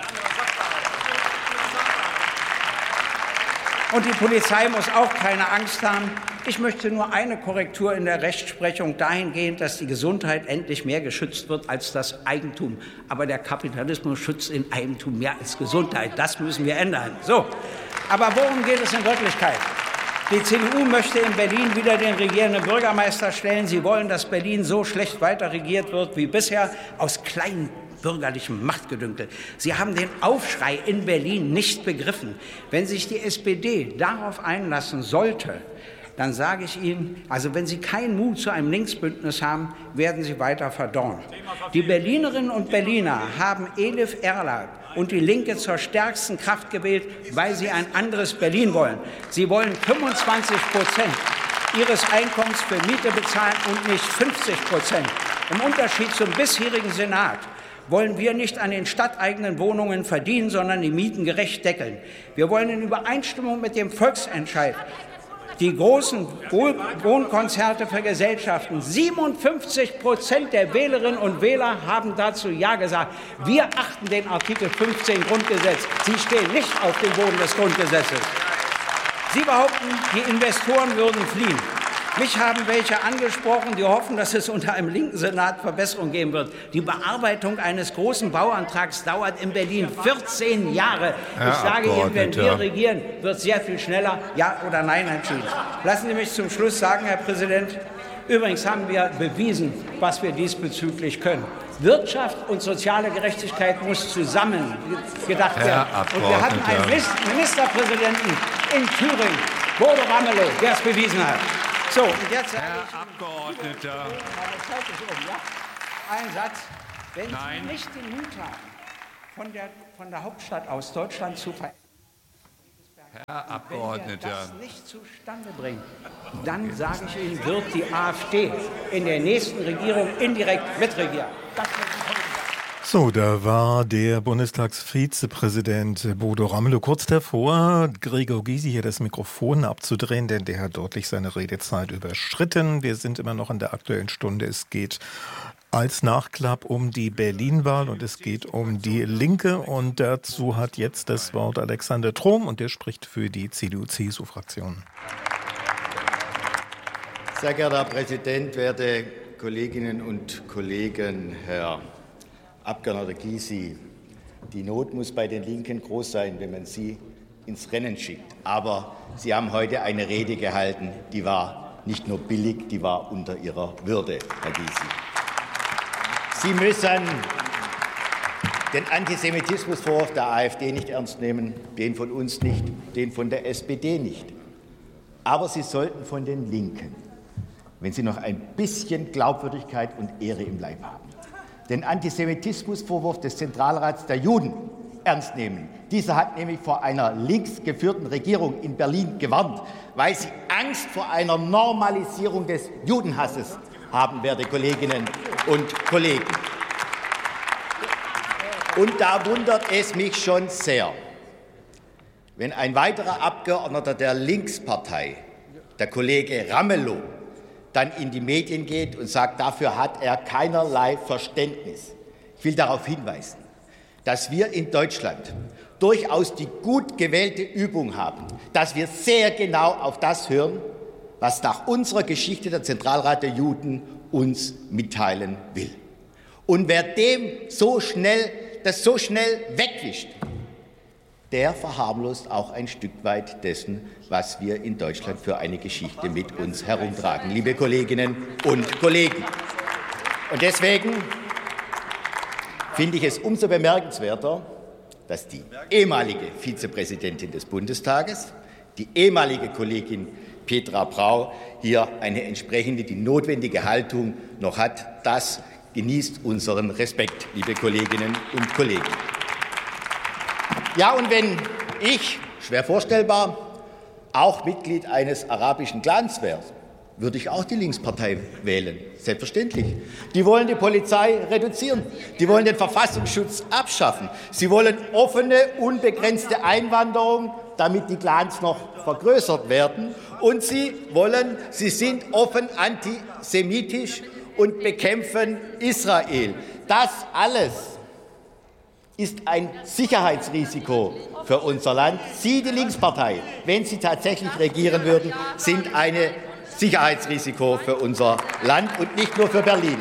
Und die Polizei muss auch keine Angst haben. Ich möchte nur eine Korrektur in der Rechtsprechung dahingehend, dass die Gesundheit endlich mehr geschützt wird als das Eigentum. Aber der Kapitalismus schützt in Eigentum mehr als Gesundheit. Das müssen wir ändern. So. Aber worum geht es in Wirklichkeit? Die C D U möchte in Berlin wieder den regierenden Bürgermeister stellen. Sie wollen, dass Berlin so schlecht weiter regiert wird wie bisher, aus kleinen bürgerlichem Machtgedünkel. Sie haben den Aufschrei in Berlin nicht begriffen. Wenn sich die S P D darauf einlassen sollte, dann sage ich Ihnen, also wenn Sie keinen Mut zu einem Linksbündnis haben, werden Sie weiter verdorren. Die Berlinerinnen und Berliner haben Elif Eral und die Linke zur stärksten Kraft gewählt, weil sie ein anderes Berlin wollen. Sie wollen fünfundzwanzig Prozent ihres Einkommens für Miete bezahlen und nicht fünfzig Prozent. Im Unterschied zum bisherigen Senat wollen wir nicht an den stadteigenen Wohnungen verdienen, sondern die Mieten gerecht deckeln. Wir wollen in Übereinstimmung mit dem Volksentscheid die großen Wohnkonzerte für Gesellschaften. siebenundfünfzig Prozent der Wählerinnen und Wähler haben dazu Ja gesagt. Wir achten den Artikel fünfzehn Grundgesetz. Sie stehen nicht auf dem Boden des Grundgesetzes. Sie behaupten, die Investoren würden fliehen. Mich haben welche angesprochen, die hoffen, dass es unter einem linken Senat Verbesserungen geben wird. Die Bearbeitung eines großen Bauantrags dauert in Berlin vierzehn Jahre. Herr ich sage Ihnen, wenn wir Abgeordneter. regieren, wird sehr viel schneller Ja oder Nein entschieden. Lassen Sie mich zum Schluss sagen, Herr Präsident, übrigens haben wir bewiesen, was wir diesbezüglich können. Wirtschaft und soziale Gerechtigkeit muss zusammen gedacht werden. Und wir hatten einen Ministerpräsidenten in Thüringen, Bodo Ramelow, der es bewiesen hat. So, und jetzt sage Herr ich, Abgeordneter. meine Zeit ist um, ja? Ein Satz. Wenn Nein. Sie nicht den Mut haben, von der, von der Hauptstadt aus Deutschland zu verändern, Herr Abgeordneter. wenn wir das nicht zustande bringen, dann, sage ich Ihnen, wird die AfD in der nächsten Regierung indirekt mitregieren. Das wird So, da war der Bundestagsvizepräsident Bodo Ramelow kurz davor, Gregor Gysi hier das Mikrofon abzudrehen, denn der hat deutlich seine Redezeit überschritten. Wir sind immer noch in der Aktuellen Stunde. Es geht als Nachklapp um die Berlin-Wahl und es geht um die Linke. Und dazu hat jetzt das Wort Alexander Trom und der spricht für die C D U-C S U-Fraktion. Sehr geehrter Herr Präsident, werte Kolleginnen und Kollegen, Herr Abgeordneter Gysi, die Not muss bei den Linken groß sein, wenn man sie ins Rennen schickt. Aber Sie haben heute eine Rede gehalten, die war nicht nur billig, die war unter Ihrer Würde, Herr Gysi. Sie müssen den Antisemitismusvorwurf der AfD nicht ernst nehmen, den von uns nicht, den von der S P D nicht. Aber Sie sollten von den Linken, wenn Sie noch ein bisschen Glaubwürdigkeit und Ehre im Leib haben, den Antisemitismusvorwurf des Zentralrats der Juden ernst nehmen. Dieser hat nämlich vor einer links geführten Regierung in Berlin gewarnt, weil sie Angst vor einer Normalisierung des Judenhasses haben, werte Kolleginnen und Kollegen. Und da wundert es mich schon sehr, wenn ein weiterer Abgeordneter der Linkspartei, der Kollege Ramelow, dann in die Medien geht und sagt, dafür hat er keinerlei Verständnis. Ich will darauf hinweisen, dass wir in Deutschland durchaus die gut gewählte Übung haben, dass wir sehr genau auf das hören, was nach unserer Geschichte der Zentralrat der Juden uns mitteilen will. Und wer dem so schnell, das so schnell wegwischt, der verharmlost auch ein Stück weit dessen, was wir in Deutschland für eine Geschichte mit uns herumtragen, liebe Kolleginnen und Kollegen. Und deswegen finde ich es umso bemerkenswerter, dass die ehemalige Vizepräsidentin des Bundestages, die ehemalige Kollegin Petra Brau, hier eine entsprechende, die notwendige Haltung noch hat. Das genießt unseren Respekt, liebe Kolleginnen und Kollegen. Ja, und wenn ich, schwer vorstellbar, auch Mitglied eines arabischen Clans wäre, würde ich auch die Linkspartei wählen. Selbstverständlich. Die wollen die Polizei reduzieren. Die wollen den Verfassungsschutz abschaffen. Sie wollen offene, unbegrenzte Einwanderung, damit die Clans noch vergrößert werden. Und sie wollen, sie sind offen antisemitisch und bekämpfen Israel. Das alles ist ein Sicherheitsrisiko für unser Land. Sie, die Linkspartei, wenn Sie tatsächlich regieren würden, sind ein Sicherheitsrisiko für unser Land und nicht nur für Berlin.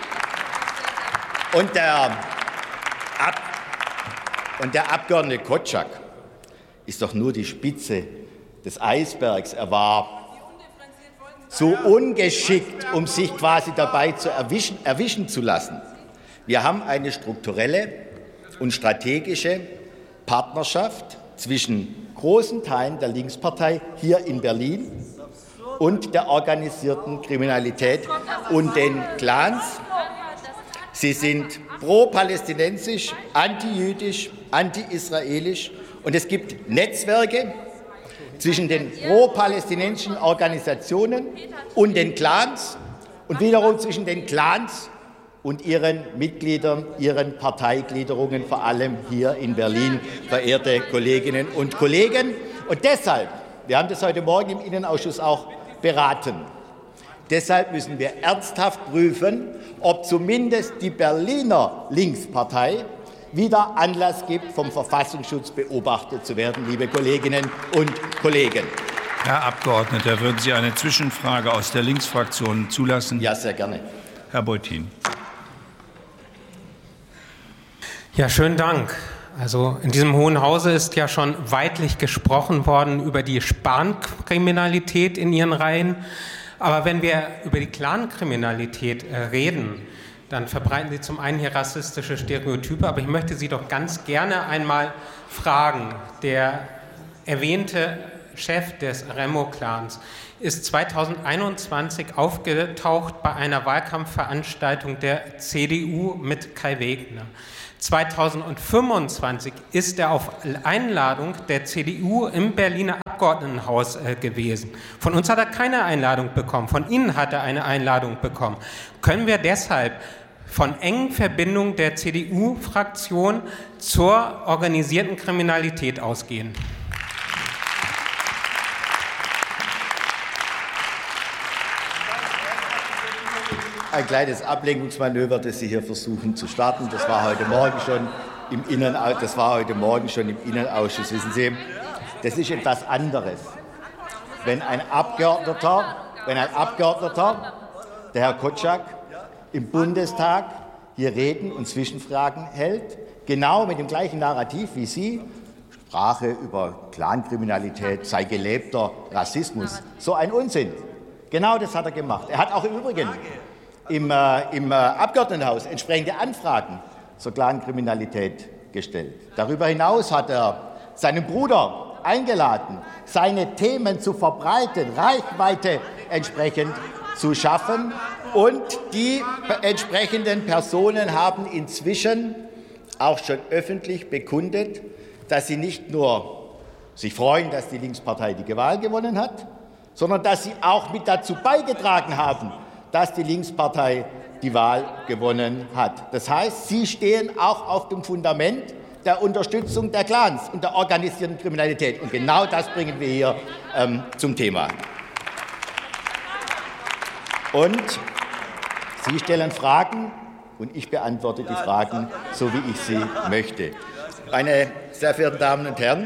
Und der, Ab und der Abgeordnete Kotschak ist doch nur die Spitze des Eisbergs. Er war so ungeschickt, um sich quasi dabei zu erwischen, erwischen zu lassen. Wir haben eine strukturelle und strategische Partnerschaft zwischen großen Teilen der Linkspartei hier in Berlin und der organisierten Kriminalität und den Clans. Sie sind pro-palästinensisch, anti-jüdisch, anti-israelisch und es gibt Netzwerke zwischen den pro-palästinensischen Organisationen und den Clans und wiederum zwischen den Clans und ihren Mitgliedern, ihren Parteigliederungen, vor allem hier in Berlin, verehrte Kolleginnen und Kollegen. Und deshalb, wir haben das heute Morgen im Innenausschuss auch beraten, deshalb müssen wir ernsthaft prüfen, ob zumindest die Berliner Linkspartei wieder Anlass gibt, vom Verfassungsschutz beobachtet zu werden, liebe Kolleginnen und Kollegen. Herr Abgeordneter, würden Sie eine Zwischenfrage aus der Linksfraktion zulassen? Ja, sehr gerne. Herr Beutin. Ja, schönen Dank. Also in diesem Hohen Hause ist ja schon weidlich gesprochen worden über die Spankriminalität in Ihren Reihen. Aber wenn wir über die Clankriminalität äh, reden, dann verbreiten Sie zum einen hier rassistische Stereotype, aber ich möchte Sie doch ganz gerne einmal fragen. Der erwähnte Chef des Remo-Clans ist zweitausendeinundzwanzig aufgetaucht bei einer Wahlkampfveranstaltung der C D U mit Kai Wegner. zweitausendfünfundzwanzig ist er auf Einladung der C D U im Berliner Abgeordnetenhaus äh, gewesen. Von uns hat er keine Einladung bekommen, von Ihnen hat er eine Einladung bekommen. Können wir deshalb von engen Verbindungen der C D U-Fraktion zur organisierten Kriminalität ausgehen? Ein kleines Ablenkungsmanöver, das Sie hier versuchen zu starten. Das war heute Morgen schon im Innenausschuss. Das war heute Morgen schon im Innenausschuss. Wissen Sie, das ist etwas anderes. Wenn ein Abgeordneter, wenn ein Abgeordneter, der Herr Kotschak, im Bundestag hier Reden und Zwischenfragen hält, genau mit dem gleichen Narrativ wie Sie, Sprache über Clankriminalität sei gelebter Rassismus, so ein Unsinn. Genau das hat er gemacht. Er hat auch im Übrigen im, äh, im äh, Abgeordnetenhaus entsprechende Anfragen zur Clankriminalität gestellt. Darüber hinaus hat er seinen Bruder eingeladen, seine Themen zu verbreiten, Reichweite entsprechend zu schaffen. Und die entsprechenden Personen haben inzwischen auch schon öffentlich bekundet, dass sie nicht nur sich freuen, dass die Linkspartei die Wahl gewonnen hat, sondern dass sie auch mit dazu beigetragen haben, dass die Linkspartei die Wahl gewonnen hat. Das heißt, sie stehen auch auf dem Fundament der Unterstützung der Clans und der organisierten Kriminalität. Und genau das bringen wir hier ähm, zum Thema. Und Sie stellen Fragen und ich beantworte die Fragen, so wie ich sie möchte. Meine sehr verehrten Damen und Herren,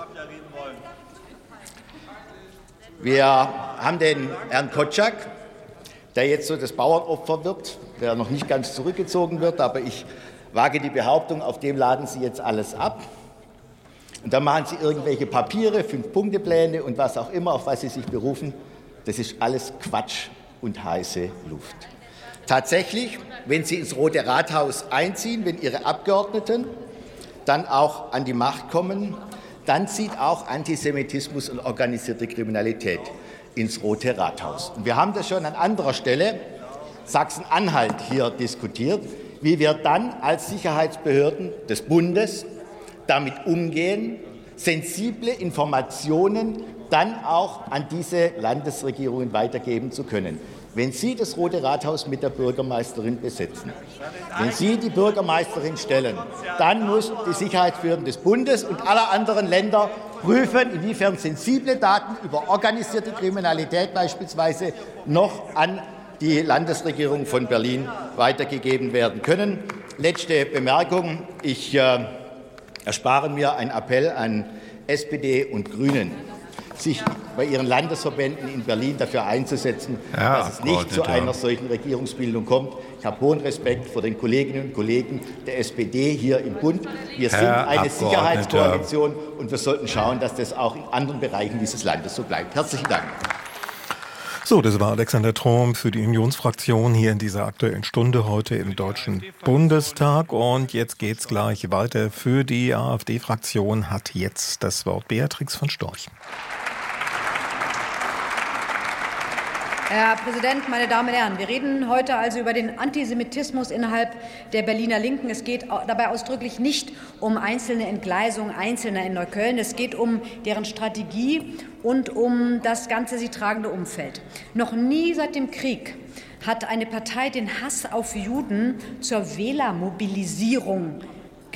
wir haben den Herrn Kotschak, der jetzt so das Bauernopfer wird, der noch nicht ganz zurückgezogen wird, aber ich wage die Behauptung, auf dem laden Sie jetzt alles ab. Und dann machen Sie irgendwelche Papiere, Fünf-Punkte-Pläne und was auch immer, auf was Sie sich berufen. Das ist alles Quatsch und heiße Luft. Tatsächlich, wenn Sie ins Rote Rathaus einziehen, wenn Ihre Abgeordneten dann auch an die Macht kommen, dann zieht auch Antisemitismus und organisierte Kriminalität ins Rote Rathaus. Und wir haben das schon an anderer Stelle, Sachsen-Anhalt, hier diskutiert, wie wir dann als Sicherheitsbehörden des Bundes damit umgehen, sensible Informationen dann auch an diese Landesregierungen weitergeben zu können. Wenn Sie das Rote Rathaus mit der Bürgermeisterin besetzen, wenn Sie die Bürgermeisterin stellen, dann muss die Sicherheitsbehörden des Bundes und aller anderen Länder prüfen, inwiefern sensible Daten über organisierte Kriminalität beispielsweise noch an die Landesregierung von Berlin weitergegeben werden können. Letzte Bemerkung. Ich äh, erspare mir einen Appell an S P D und Grünen, sich bei ihren Landesverbänden in Berlin dafür einzusetzen, ja, dass es nicht zu einer solchen Regierungsbildung kommt. Ich habe hohen Respekt vor den Kolleginnen und Kollegen der S P D hier im Bund. Wir sind Herr eine Sicherheitskoalition und wir sollten schauen, dass das auch in anderen Bereichen dieses Landes so bleibt. Herzlichen Dank. So, das war Alexander Trom für die Unionsfraktion hier in dieser Aktuellen Stunde heute im Deutschen Bundestag. Und jetzt geht's gleich weiter. Für die AfD-Fraktion hat jetzt das Wort Beatrix von Storch. Herr Präsident, meine Damen und Herren, wir reden heute also über den Antisemitismus innerhalb der Berliner Linken. Es geht dabei ausdrücklich nicht um einzelne Entgleisungen Einzelner in Neukölln. Es geht um deren Strategie und um das ganze sie tragende Umfeld. Noch nie seit dem Krieg hat eine Partei den Hass auf Juden zur Wählermobilisierung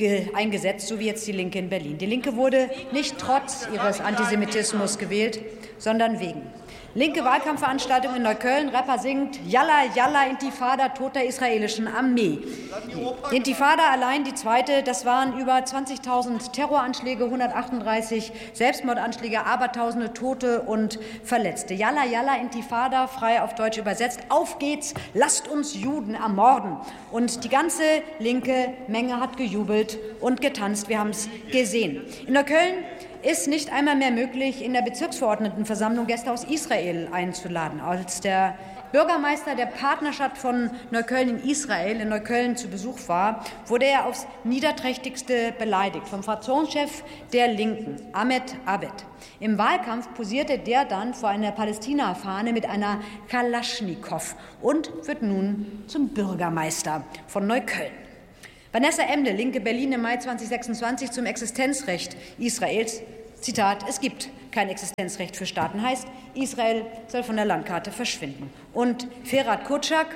eingesetzt, so wie jetzt die Linke in Berlin. Die Linke wurde nicht trotz ihres Antisemitismus gewählt, sondern wegen. Linke Wahlkampfveranstaltung in Neukölln, Rapper singt Yalla, Yalla, Intifada toter israelischen Armee. Die Intifada allein, die zweite, das waren über zwanzigtausend Terroranschläge, hundertachtunddreißig Selbstmordanschläge, abertausende Tote und Verletzte. Yalla, Yalla, Intifada, frei auf Deutsch übersetzt, auf geht's, lasst uns Juden ermorden. Und die ganze linke Menge hat gejubelt und getanzt, wir haben es gesehen. In Neukölln ist nicht einmal mehr möglich, in der Bezirksverordnetenversammlung Gäste aus Israel einzuladen. Als der Bürgermeister der Partnerschaft von Neukölln in Israel in Neukölln zu Besuch war, wurde er aufs Niederträchtigste beleidigt vom Fraktionschef der Linken, Ahmed Abed. Im Wahlkampf posierte der dann vor einer Palästina-Fahne mit einer Kalaschnikow und wird nun zum Bürgermeister von Neukölln. Vanessa Emde, Linke Berlin im Mai zweitausendsechsundzwanzig zum Existenzrecht Israels. Zitat, es gibt kein Existenzrecht für Staaten, heißt, Israel soll von der Landkarte verschwinden. Und Ferhat Kutschak,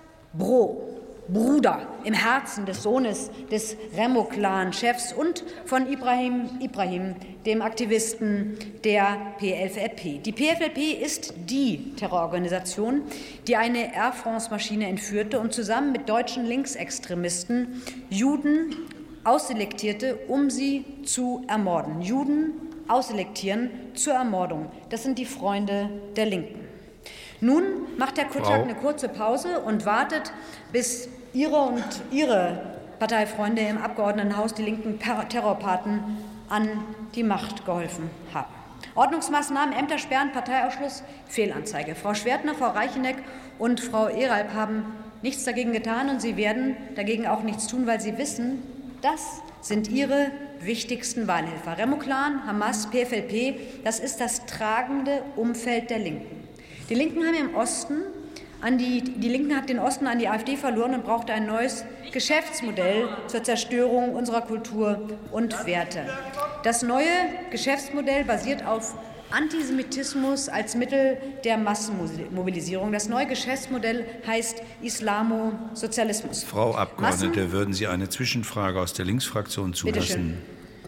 Bro, Bruder im Herzen des Sohnes des Remo-Clan-Chefs und von Ibrahim Ibrahim, dem Aktivisten der P F L P. Die P F L P ist die Terrororganisation, die eine Air France-Maschine entführte und zusammen mit deutschen Linksextremisten Juden ausselektierte, um sie zu ermorden. Juden ausselektieren zur Ermordung. Das sind die Freunde der Linken. Nun macht Herr Kutschak eine kurze Pause und wartet, bis Ihre und Ihre Parteifreunde im Abgeordnetenhaus, die linken Terrorpaten, an die Macht geholfen haben. Ordnungsmaßnahmen, Ämter sperren, Parteiausschluss, Fehlanzeige. Frau Schwertner, Frau Reicheneck und Frau Eralp haben nichts dagegen getan und sie werden dagegen auch nichts tun, weil sie wissen, das sind ihre wichtigsten Wahlhelfer. Remo-Clan, Hamas, P F L P, das ist das tragende Umfeld der Linken. Die Linken haben im Osten an die, die Linken hat den Osten an die AfD verloren und brauchte ein neues Geschäftsmodell zur Zerstörung unserer Kultur und Werte. Das neue Geschäftsmodell basiert auf Antisemitismus als Mittel der Massenmobilisierung. Das neue Geschäftsmodell heißt Islamosozialismus. Frau Abgeordnete, Massen würden Sie eine Zwischenfrage aus der Linksfraktion zulassen?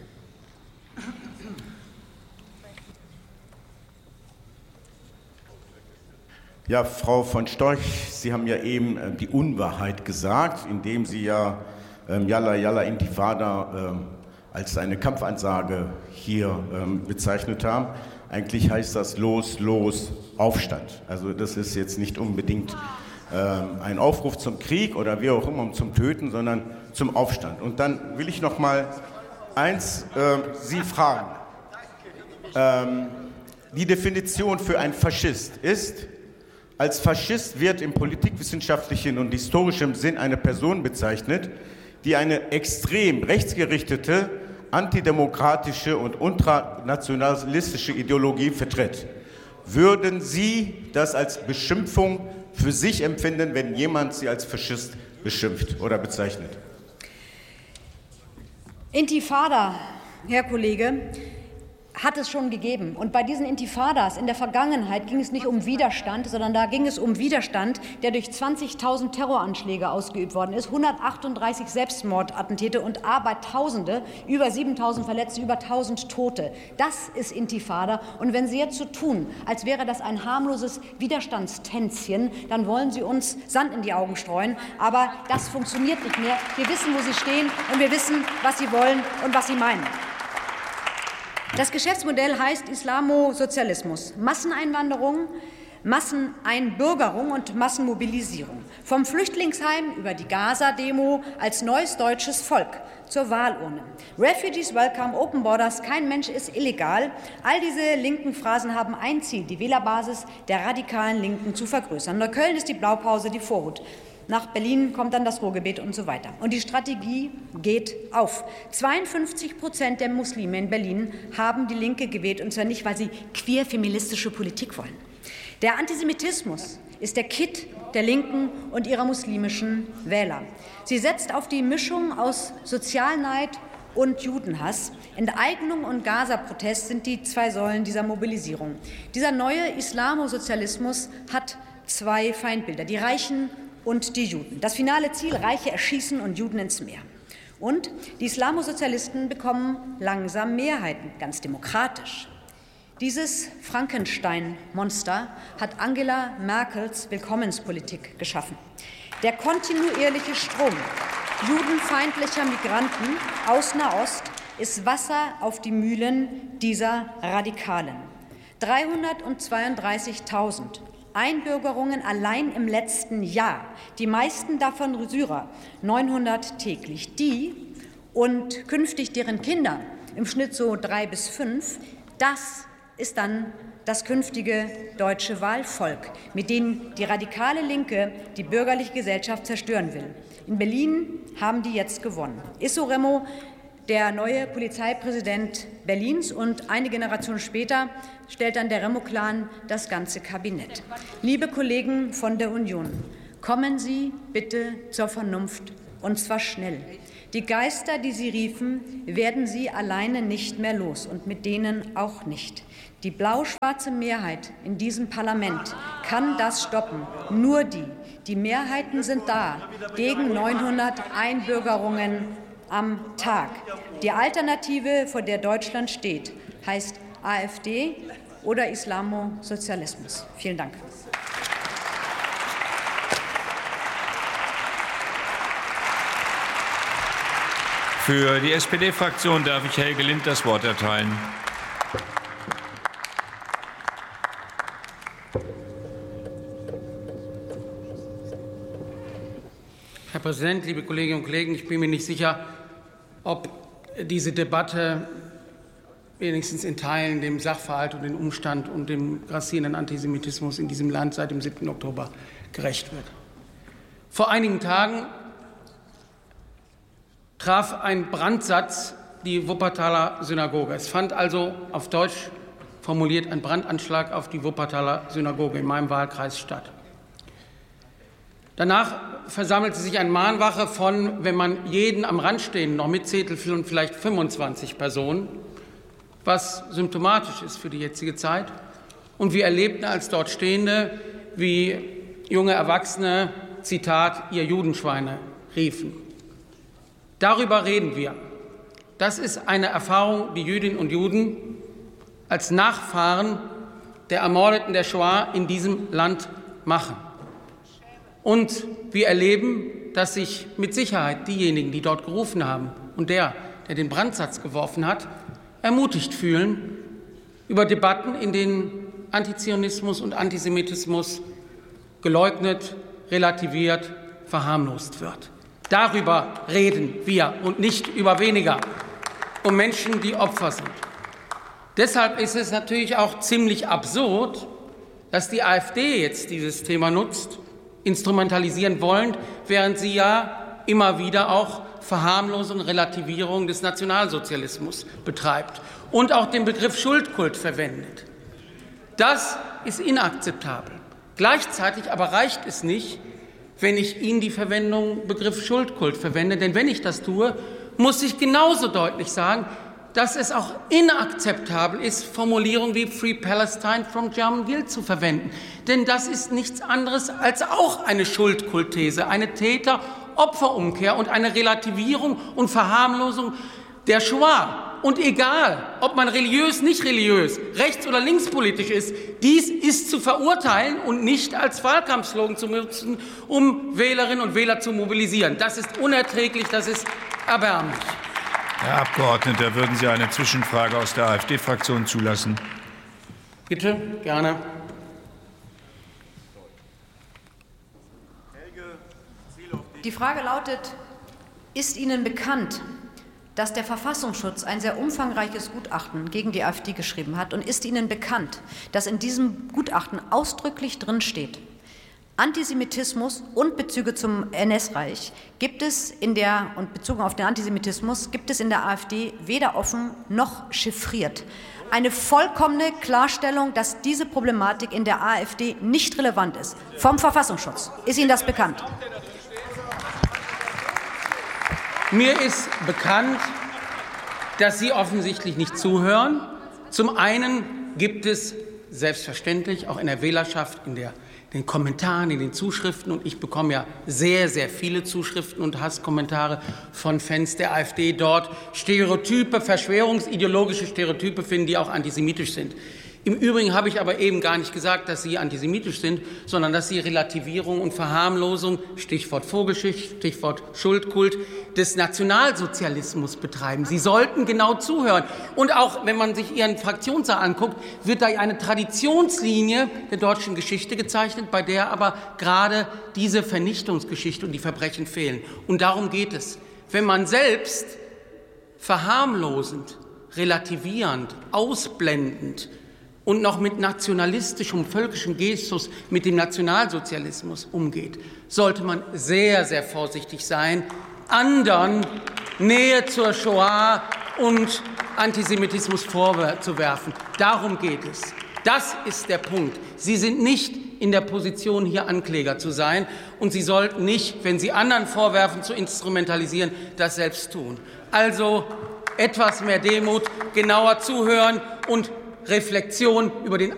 Ja, Frau von Storch, Sie haben ja eben äh, die Unwahrheit gesagt, indem Sie ja ähm, Yalla Yalla Intifada ähm, als eine Kampfansage hier ähm, bezeichnet haben. Eigentlich heißt das Los, Los, Aufstand. Also das ist jetzt nicht unbedingt ähm, ein Aufruf zum Krieg oder wie auch immer zum Töten, sondern zum Aufstand. Und dann will ich noch mal eins äh, Sie fragen. Ähm, die Definition für einen Faschist ist: Als Faschist wird im politikwissenschaftlichen und historischen Sinn eine Person bezeichnet, die eine extrem rechtsgerichtete, antidemokratische und ultranationalistische Ideologie vertritt. Würden Sie das als Beschimpfung für sich empfinden, wenn jemand Sie als Faschist beschimpft oder bezeichnet? Intifada, Herr Kollege, hat es schon gegeben. Und bei diesen Intifadas in der Vergangenheit ging es nicht um Widerstand, sondern da ging es um Widerstand, der durch zwanzigtausend Terroranschläge ausgeübt worden ist, hundertachtunddreißig Selbstmordattentäte und Abertausende, über siebentausend Verletzte, über tausend Tote. Das ist Intifada. Und wenn Sie jetzt so tun, als wäre das ein harmloses Widerstandstänzchen, dann wollen Sie uns Sand in die Augen streuen. Aber das funktioniert nicht mehr. Wir wissen, wo Sie stehen, und wir wissen, was Sie wollen und was Sie meinen. Das Geschäftsmodell heißt Islamosozialismus. Masseneinwanderung, Masseneinbürgerung und Massenmobilisierung. Vom Flüchtlingsheim über die Gaza-Demo als neues deutsches Volk zur Wahlurne. Refugees welcome, Open Borders, kein Mensch ist illegal. All diese linken Phrasen haben ein Ziel, die Wählerbasis der radikalen Linken zu vergrößern. Neukölln ist die Blaupause, die Vorhut. Nach Berlin kommt dann das Ruhrgebiet und so weiter. Und die Strategie geht auf. zweiundfünfzig Prozent der Muslime in Berlin haben die Linke gewählt, und zwar nicht, weil sie queer-feministische Politik wollen. Der Antisemitismus ist der Kitt der Linken und ihrer muslimischen Wähler. Sie setzt auf die Mischung aus Sozialneid und Judenhass. Enteignung und Gaza-Protest sind die zwei Säulen dieser Mobilisierung. Dieser neue Islamosozialismus hat zwei Feindbilder, die Reichen und die Juden. Das finale Ziel: Reiche erschießen und Juden ins Meer. Und die Islamosozialisten bekommen langsam Mehrheiten, ganz demokratisch. Dieses Frankenstein-Monster hat Angela Merkels Willkommenspolitik geschaffen. Der kontinuierliche Strom judenfeindlicher Migranten aus Nahost ist Wasser auf die Mühlen dieser Radikalen. dreihundertzweiunddreißigtausend Einbürgerungen allein im letzten Jahr, die meisten davon Syrer, neunhundert täglich. Die und künftig deren Kinder im Schnitt so drei bis fünf, das ist dann das künftige deutsche Wahlvolk, mit dem die radikale Linke die bürgerliche Gesellschaft zerstören will. In Berlin haben die jetzt gewonnen. Isso Remo, der neue Polizeipräsident Berlins, und eine Generation später stellt dann der Remo-Clan das ganze Kabinett. Liebe Kollegen von der Union, kommen Sie bitte zur Vernunft, und zwar schnell. Die Geister, die Sie riefen, werden Sie alleine nicht mehr los, und mit denen auch nicht. Die blau-schwarze Mehrheit in diesem Parlament kann das stoppen. Nur die. Die Mehrheiten sind da gegen neunhundert Einbürgerungen am Tag. Die Alternative, vor der Deutschland steht, heißt AfD oder Islamosozialismus. Vielen Dank. Für die S P D-Fraktion darf ich Helge Lind das Wort erteilen. Herr Präsident, liebe Kolleginnen und Kollegen! Ich bin mir nicht sicher, ob diese Debatte wenigstens in Teilen dem Sachverhalt und dem Umstand und dem grassierenden Antisemitismus in diesem Land seit dem siebten Oktober gerecht wird. Vor einigen Tagen traf ein Brandsatz die Wuppertaler Synagoge. Es fand also auf Deutsch formuliert ein Brandanschlag auf die Wuppertaler Synagoge in meinem Wahlkreis statt. Danach versammelte sich eine Mahnwache von, wenn man jeden am Rand stehen noch mitzählt, vielleicht fünfundzwanzig Personen, was symptomatisch ist für die jetzige Zeit. Und wir erlebten als dort Stehende, wie junge Erwachsene, Zitat, ihr Judenschweine riefen. Darüber reden wir. Das ist eine Erfahrung, die Jüdinnen und Juden als Nachfahren der Ermordeten der Shoah in diesem Land machen. Und wir erleben, dass sich mit Sicherheit diejenigen, die dort gerufen haben, und der, der den Brandsatz geworfen hat, ermutigt fühlen über Debatten, in denen Antizionismus und Antisemitismus geleugnet, relativiert, verharmlost wird. Darüber reden wir und nicht über weniger, um Menschen, die Opfer sind. Deshalb ist es natürlich auch ziemlich absurd, dass die AfD jetzt dieses Thema nutzt, instrumentalisieren wollen, während sie ja immer wieder auch Verharmlosung, Relativierung des Nationalsozialismus betreibt und auch den Begriff Schuldkult verwendet. Das ist inakzeptabel. Gleichzeitig aber reicht es nicht, wenn ich Ihnen die Verwendung Begriff Schuldkult verwende, denn wenn ich das tue, muss ich genauso deutlich sagen, dass es auch inakzeptabel ist, Formulierungen wie Free Palestine from German Guilt zu verwenden. Denn das ist nichts anderes als auch eine Schuldkultthese, eine Täter-Opfer-Umkehr und eine Relativierung und Verharmlosung der Shoah. Und egal, ob man religiös, nicht religiös, rechts- oder linkspolitisch ist, dies ist zu verurteilen und nicht als Wahlkampfslogan zu nutzen, um Wählerinnen und Wähler zu mobilisieren. Das ist unerträglich, das ist erbärmlich. Herr Abgeordneter, würden Sie eine Zwischenfrage aus der AfD-Fraktion zulassen? Bitte, gerne. Die Frage lautet, ist Ihnen bekannt, dass der Verfassungsschutz ein sehr umfangreiches Gutachten gegen die AfD geschrieben hat? Und ist Ihnen bekannt, dass in diesem Gutachten ausdrücklich drinsteht, Antisemitismus und Bezüge zum N S-Reich gibt es in der, und bezogen auf den Antisemitismus gibt es in der AfD weder offen noch chiffriert. Eine vollkommene Klarstellung, dass diese Problematik in der AfD nicht relevant ist, vom Verfassungsschutz. Ist Ihnen das bekannt? Mir ist bekannt, dass Sie offensichtlich nicht zuhören. Zum einen gibt es selbstverständlich auch in der Wählerschaft, in der den Kommentaren, in den Zuschriften, und ich bekomme ja sehr, sehr viele Zuschriften und Hasskommentare von Fans der AfD dort, Stereotype, verschwörungsideologische Stereotype finden, die auch antisemitisch sind. Im Übrigen habe ich aber eben gar nicht gesagt, dass Sie antisemitisch sind, sondern dass Sie Relativierung und Verharmlosung, Stichwort Vogelschicht, Stichwort Schuldkult, des Nationalsozialismus betreiben. Sie sollten genau zuhören. Und auch wenn man sich Ihren Fraktionssaal anguckt, wird da eine Traditionslinie der deutschen Geschichte gezeichnet, bei der aber gerade diese Vernichtungsgeschichte und die Verbrechen fehlen. Und darum geht es. Wenn man selbst verharmlosend, relativierend, ausblendend und noch mit nationalistischem, völkischem Gestus mit dem Nationalsozialismus umgeht, sollte man sehr, sehr vorsichtig sein, anderen Nähe zur Shoah und Antisemitismus vorzuwerfen. Darum geht es. Das ist der Punkt. Sie sind nicht in der Position, hier Ankläger zu sein, und Sie sollten nicht, wenn Sie anderen vorwerfen, zu instrumentalisieren, das selbst tun. Also etwas mehr Demut, genauer zuhören und Reflexion über den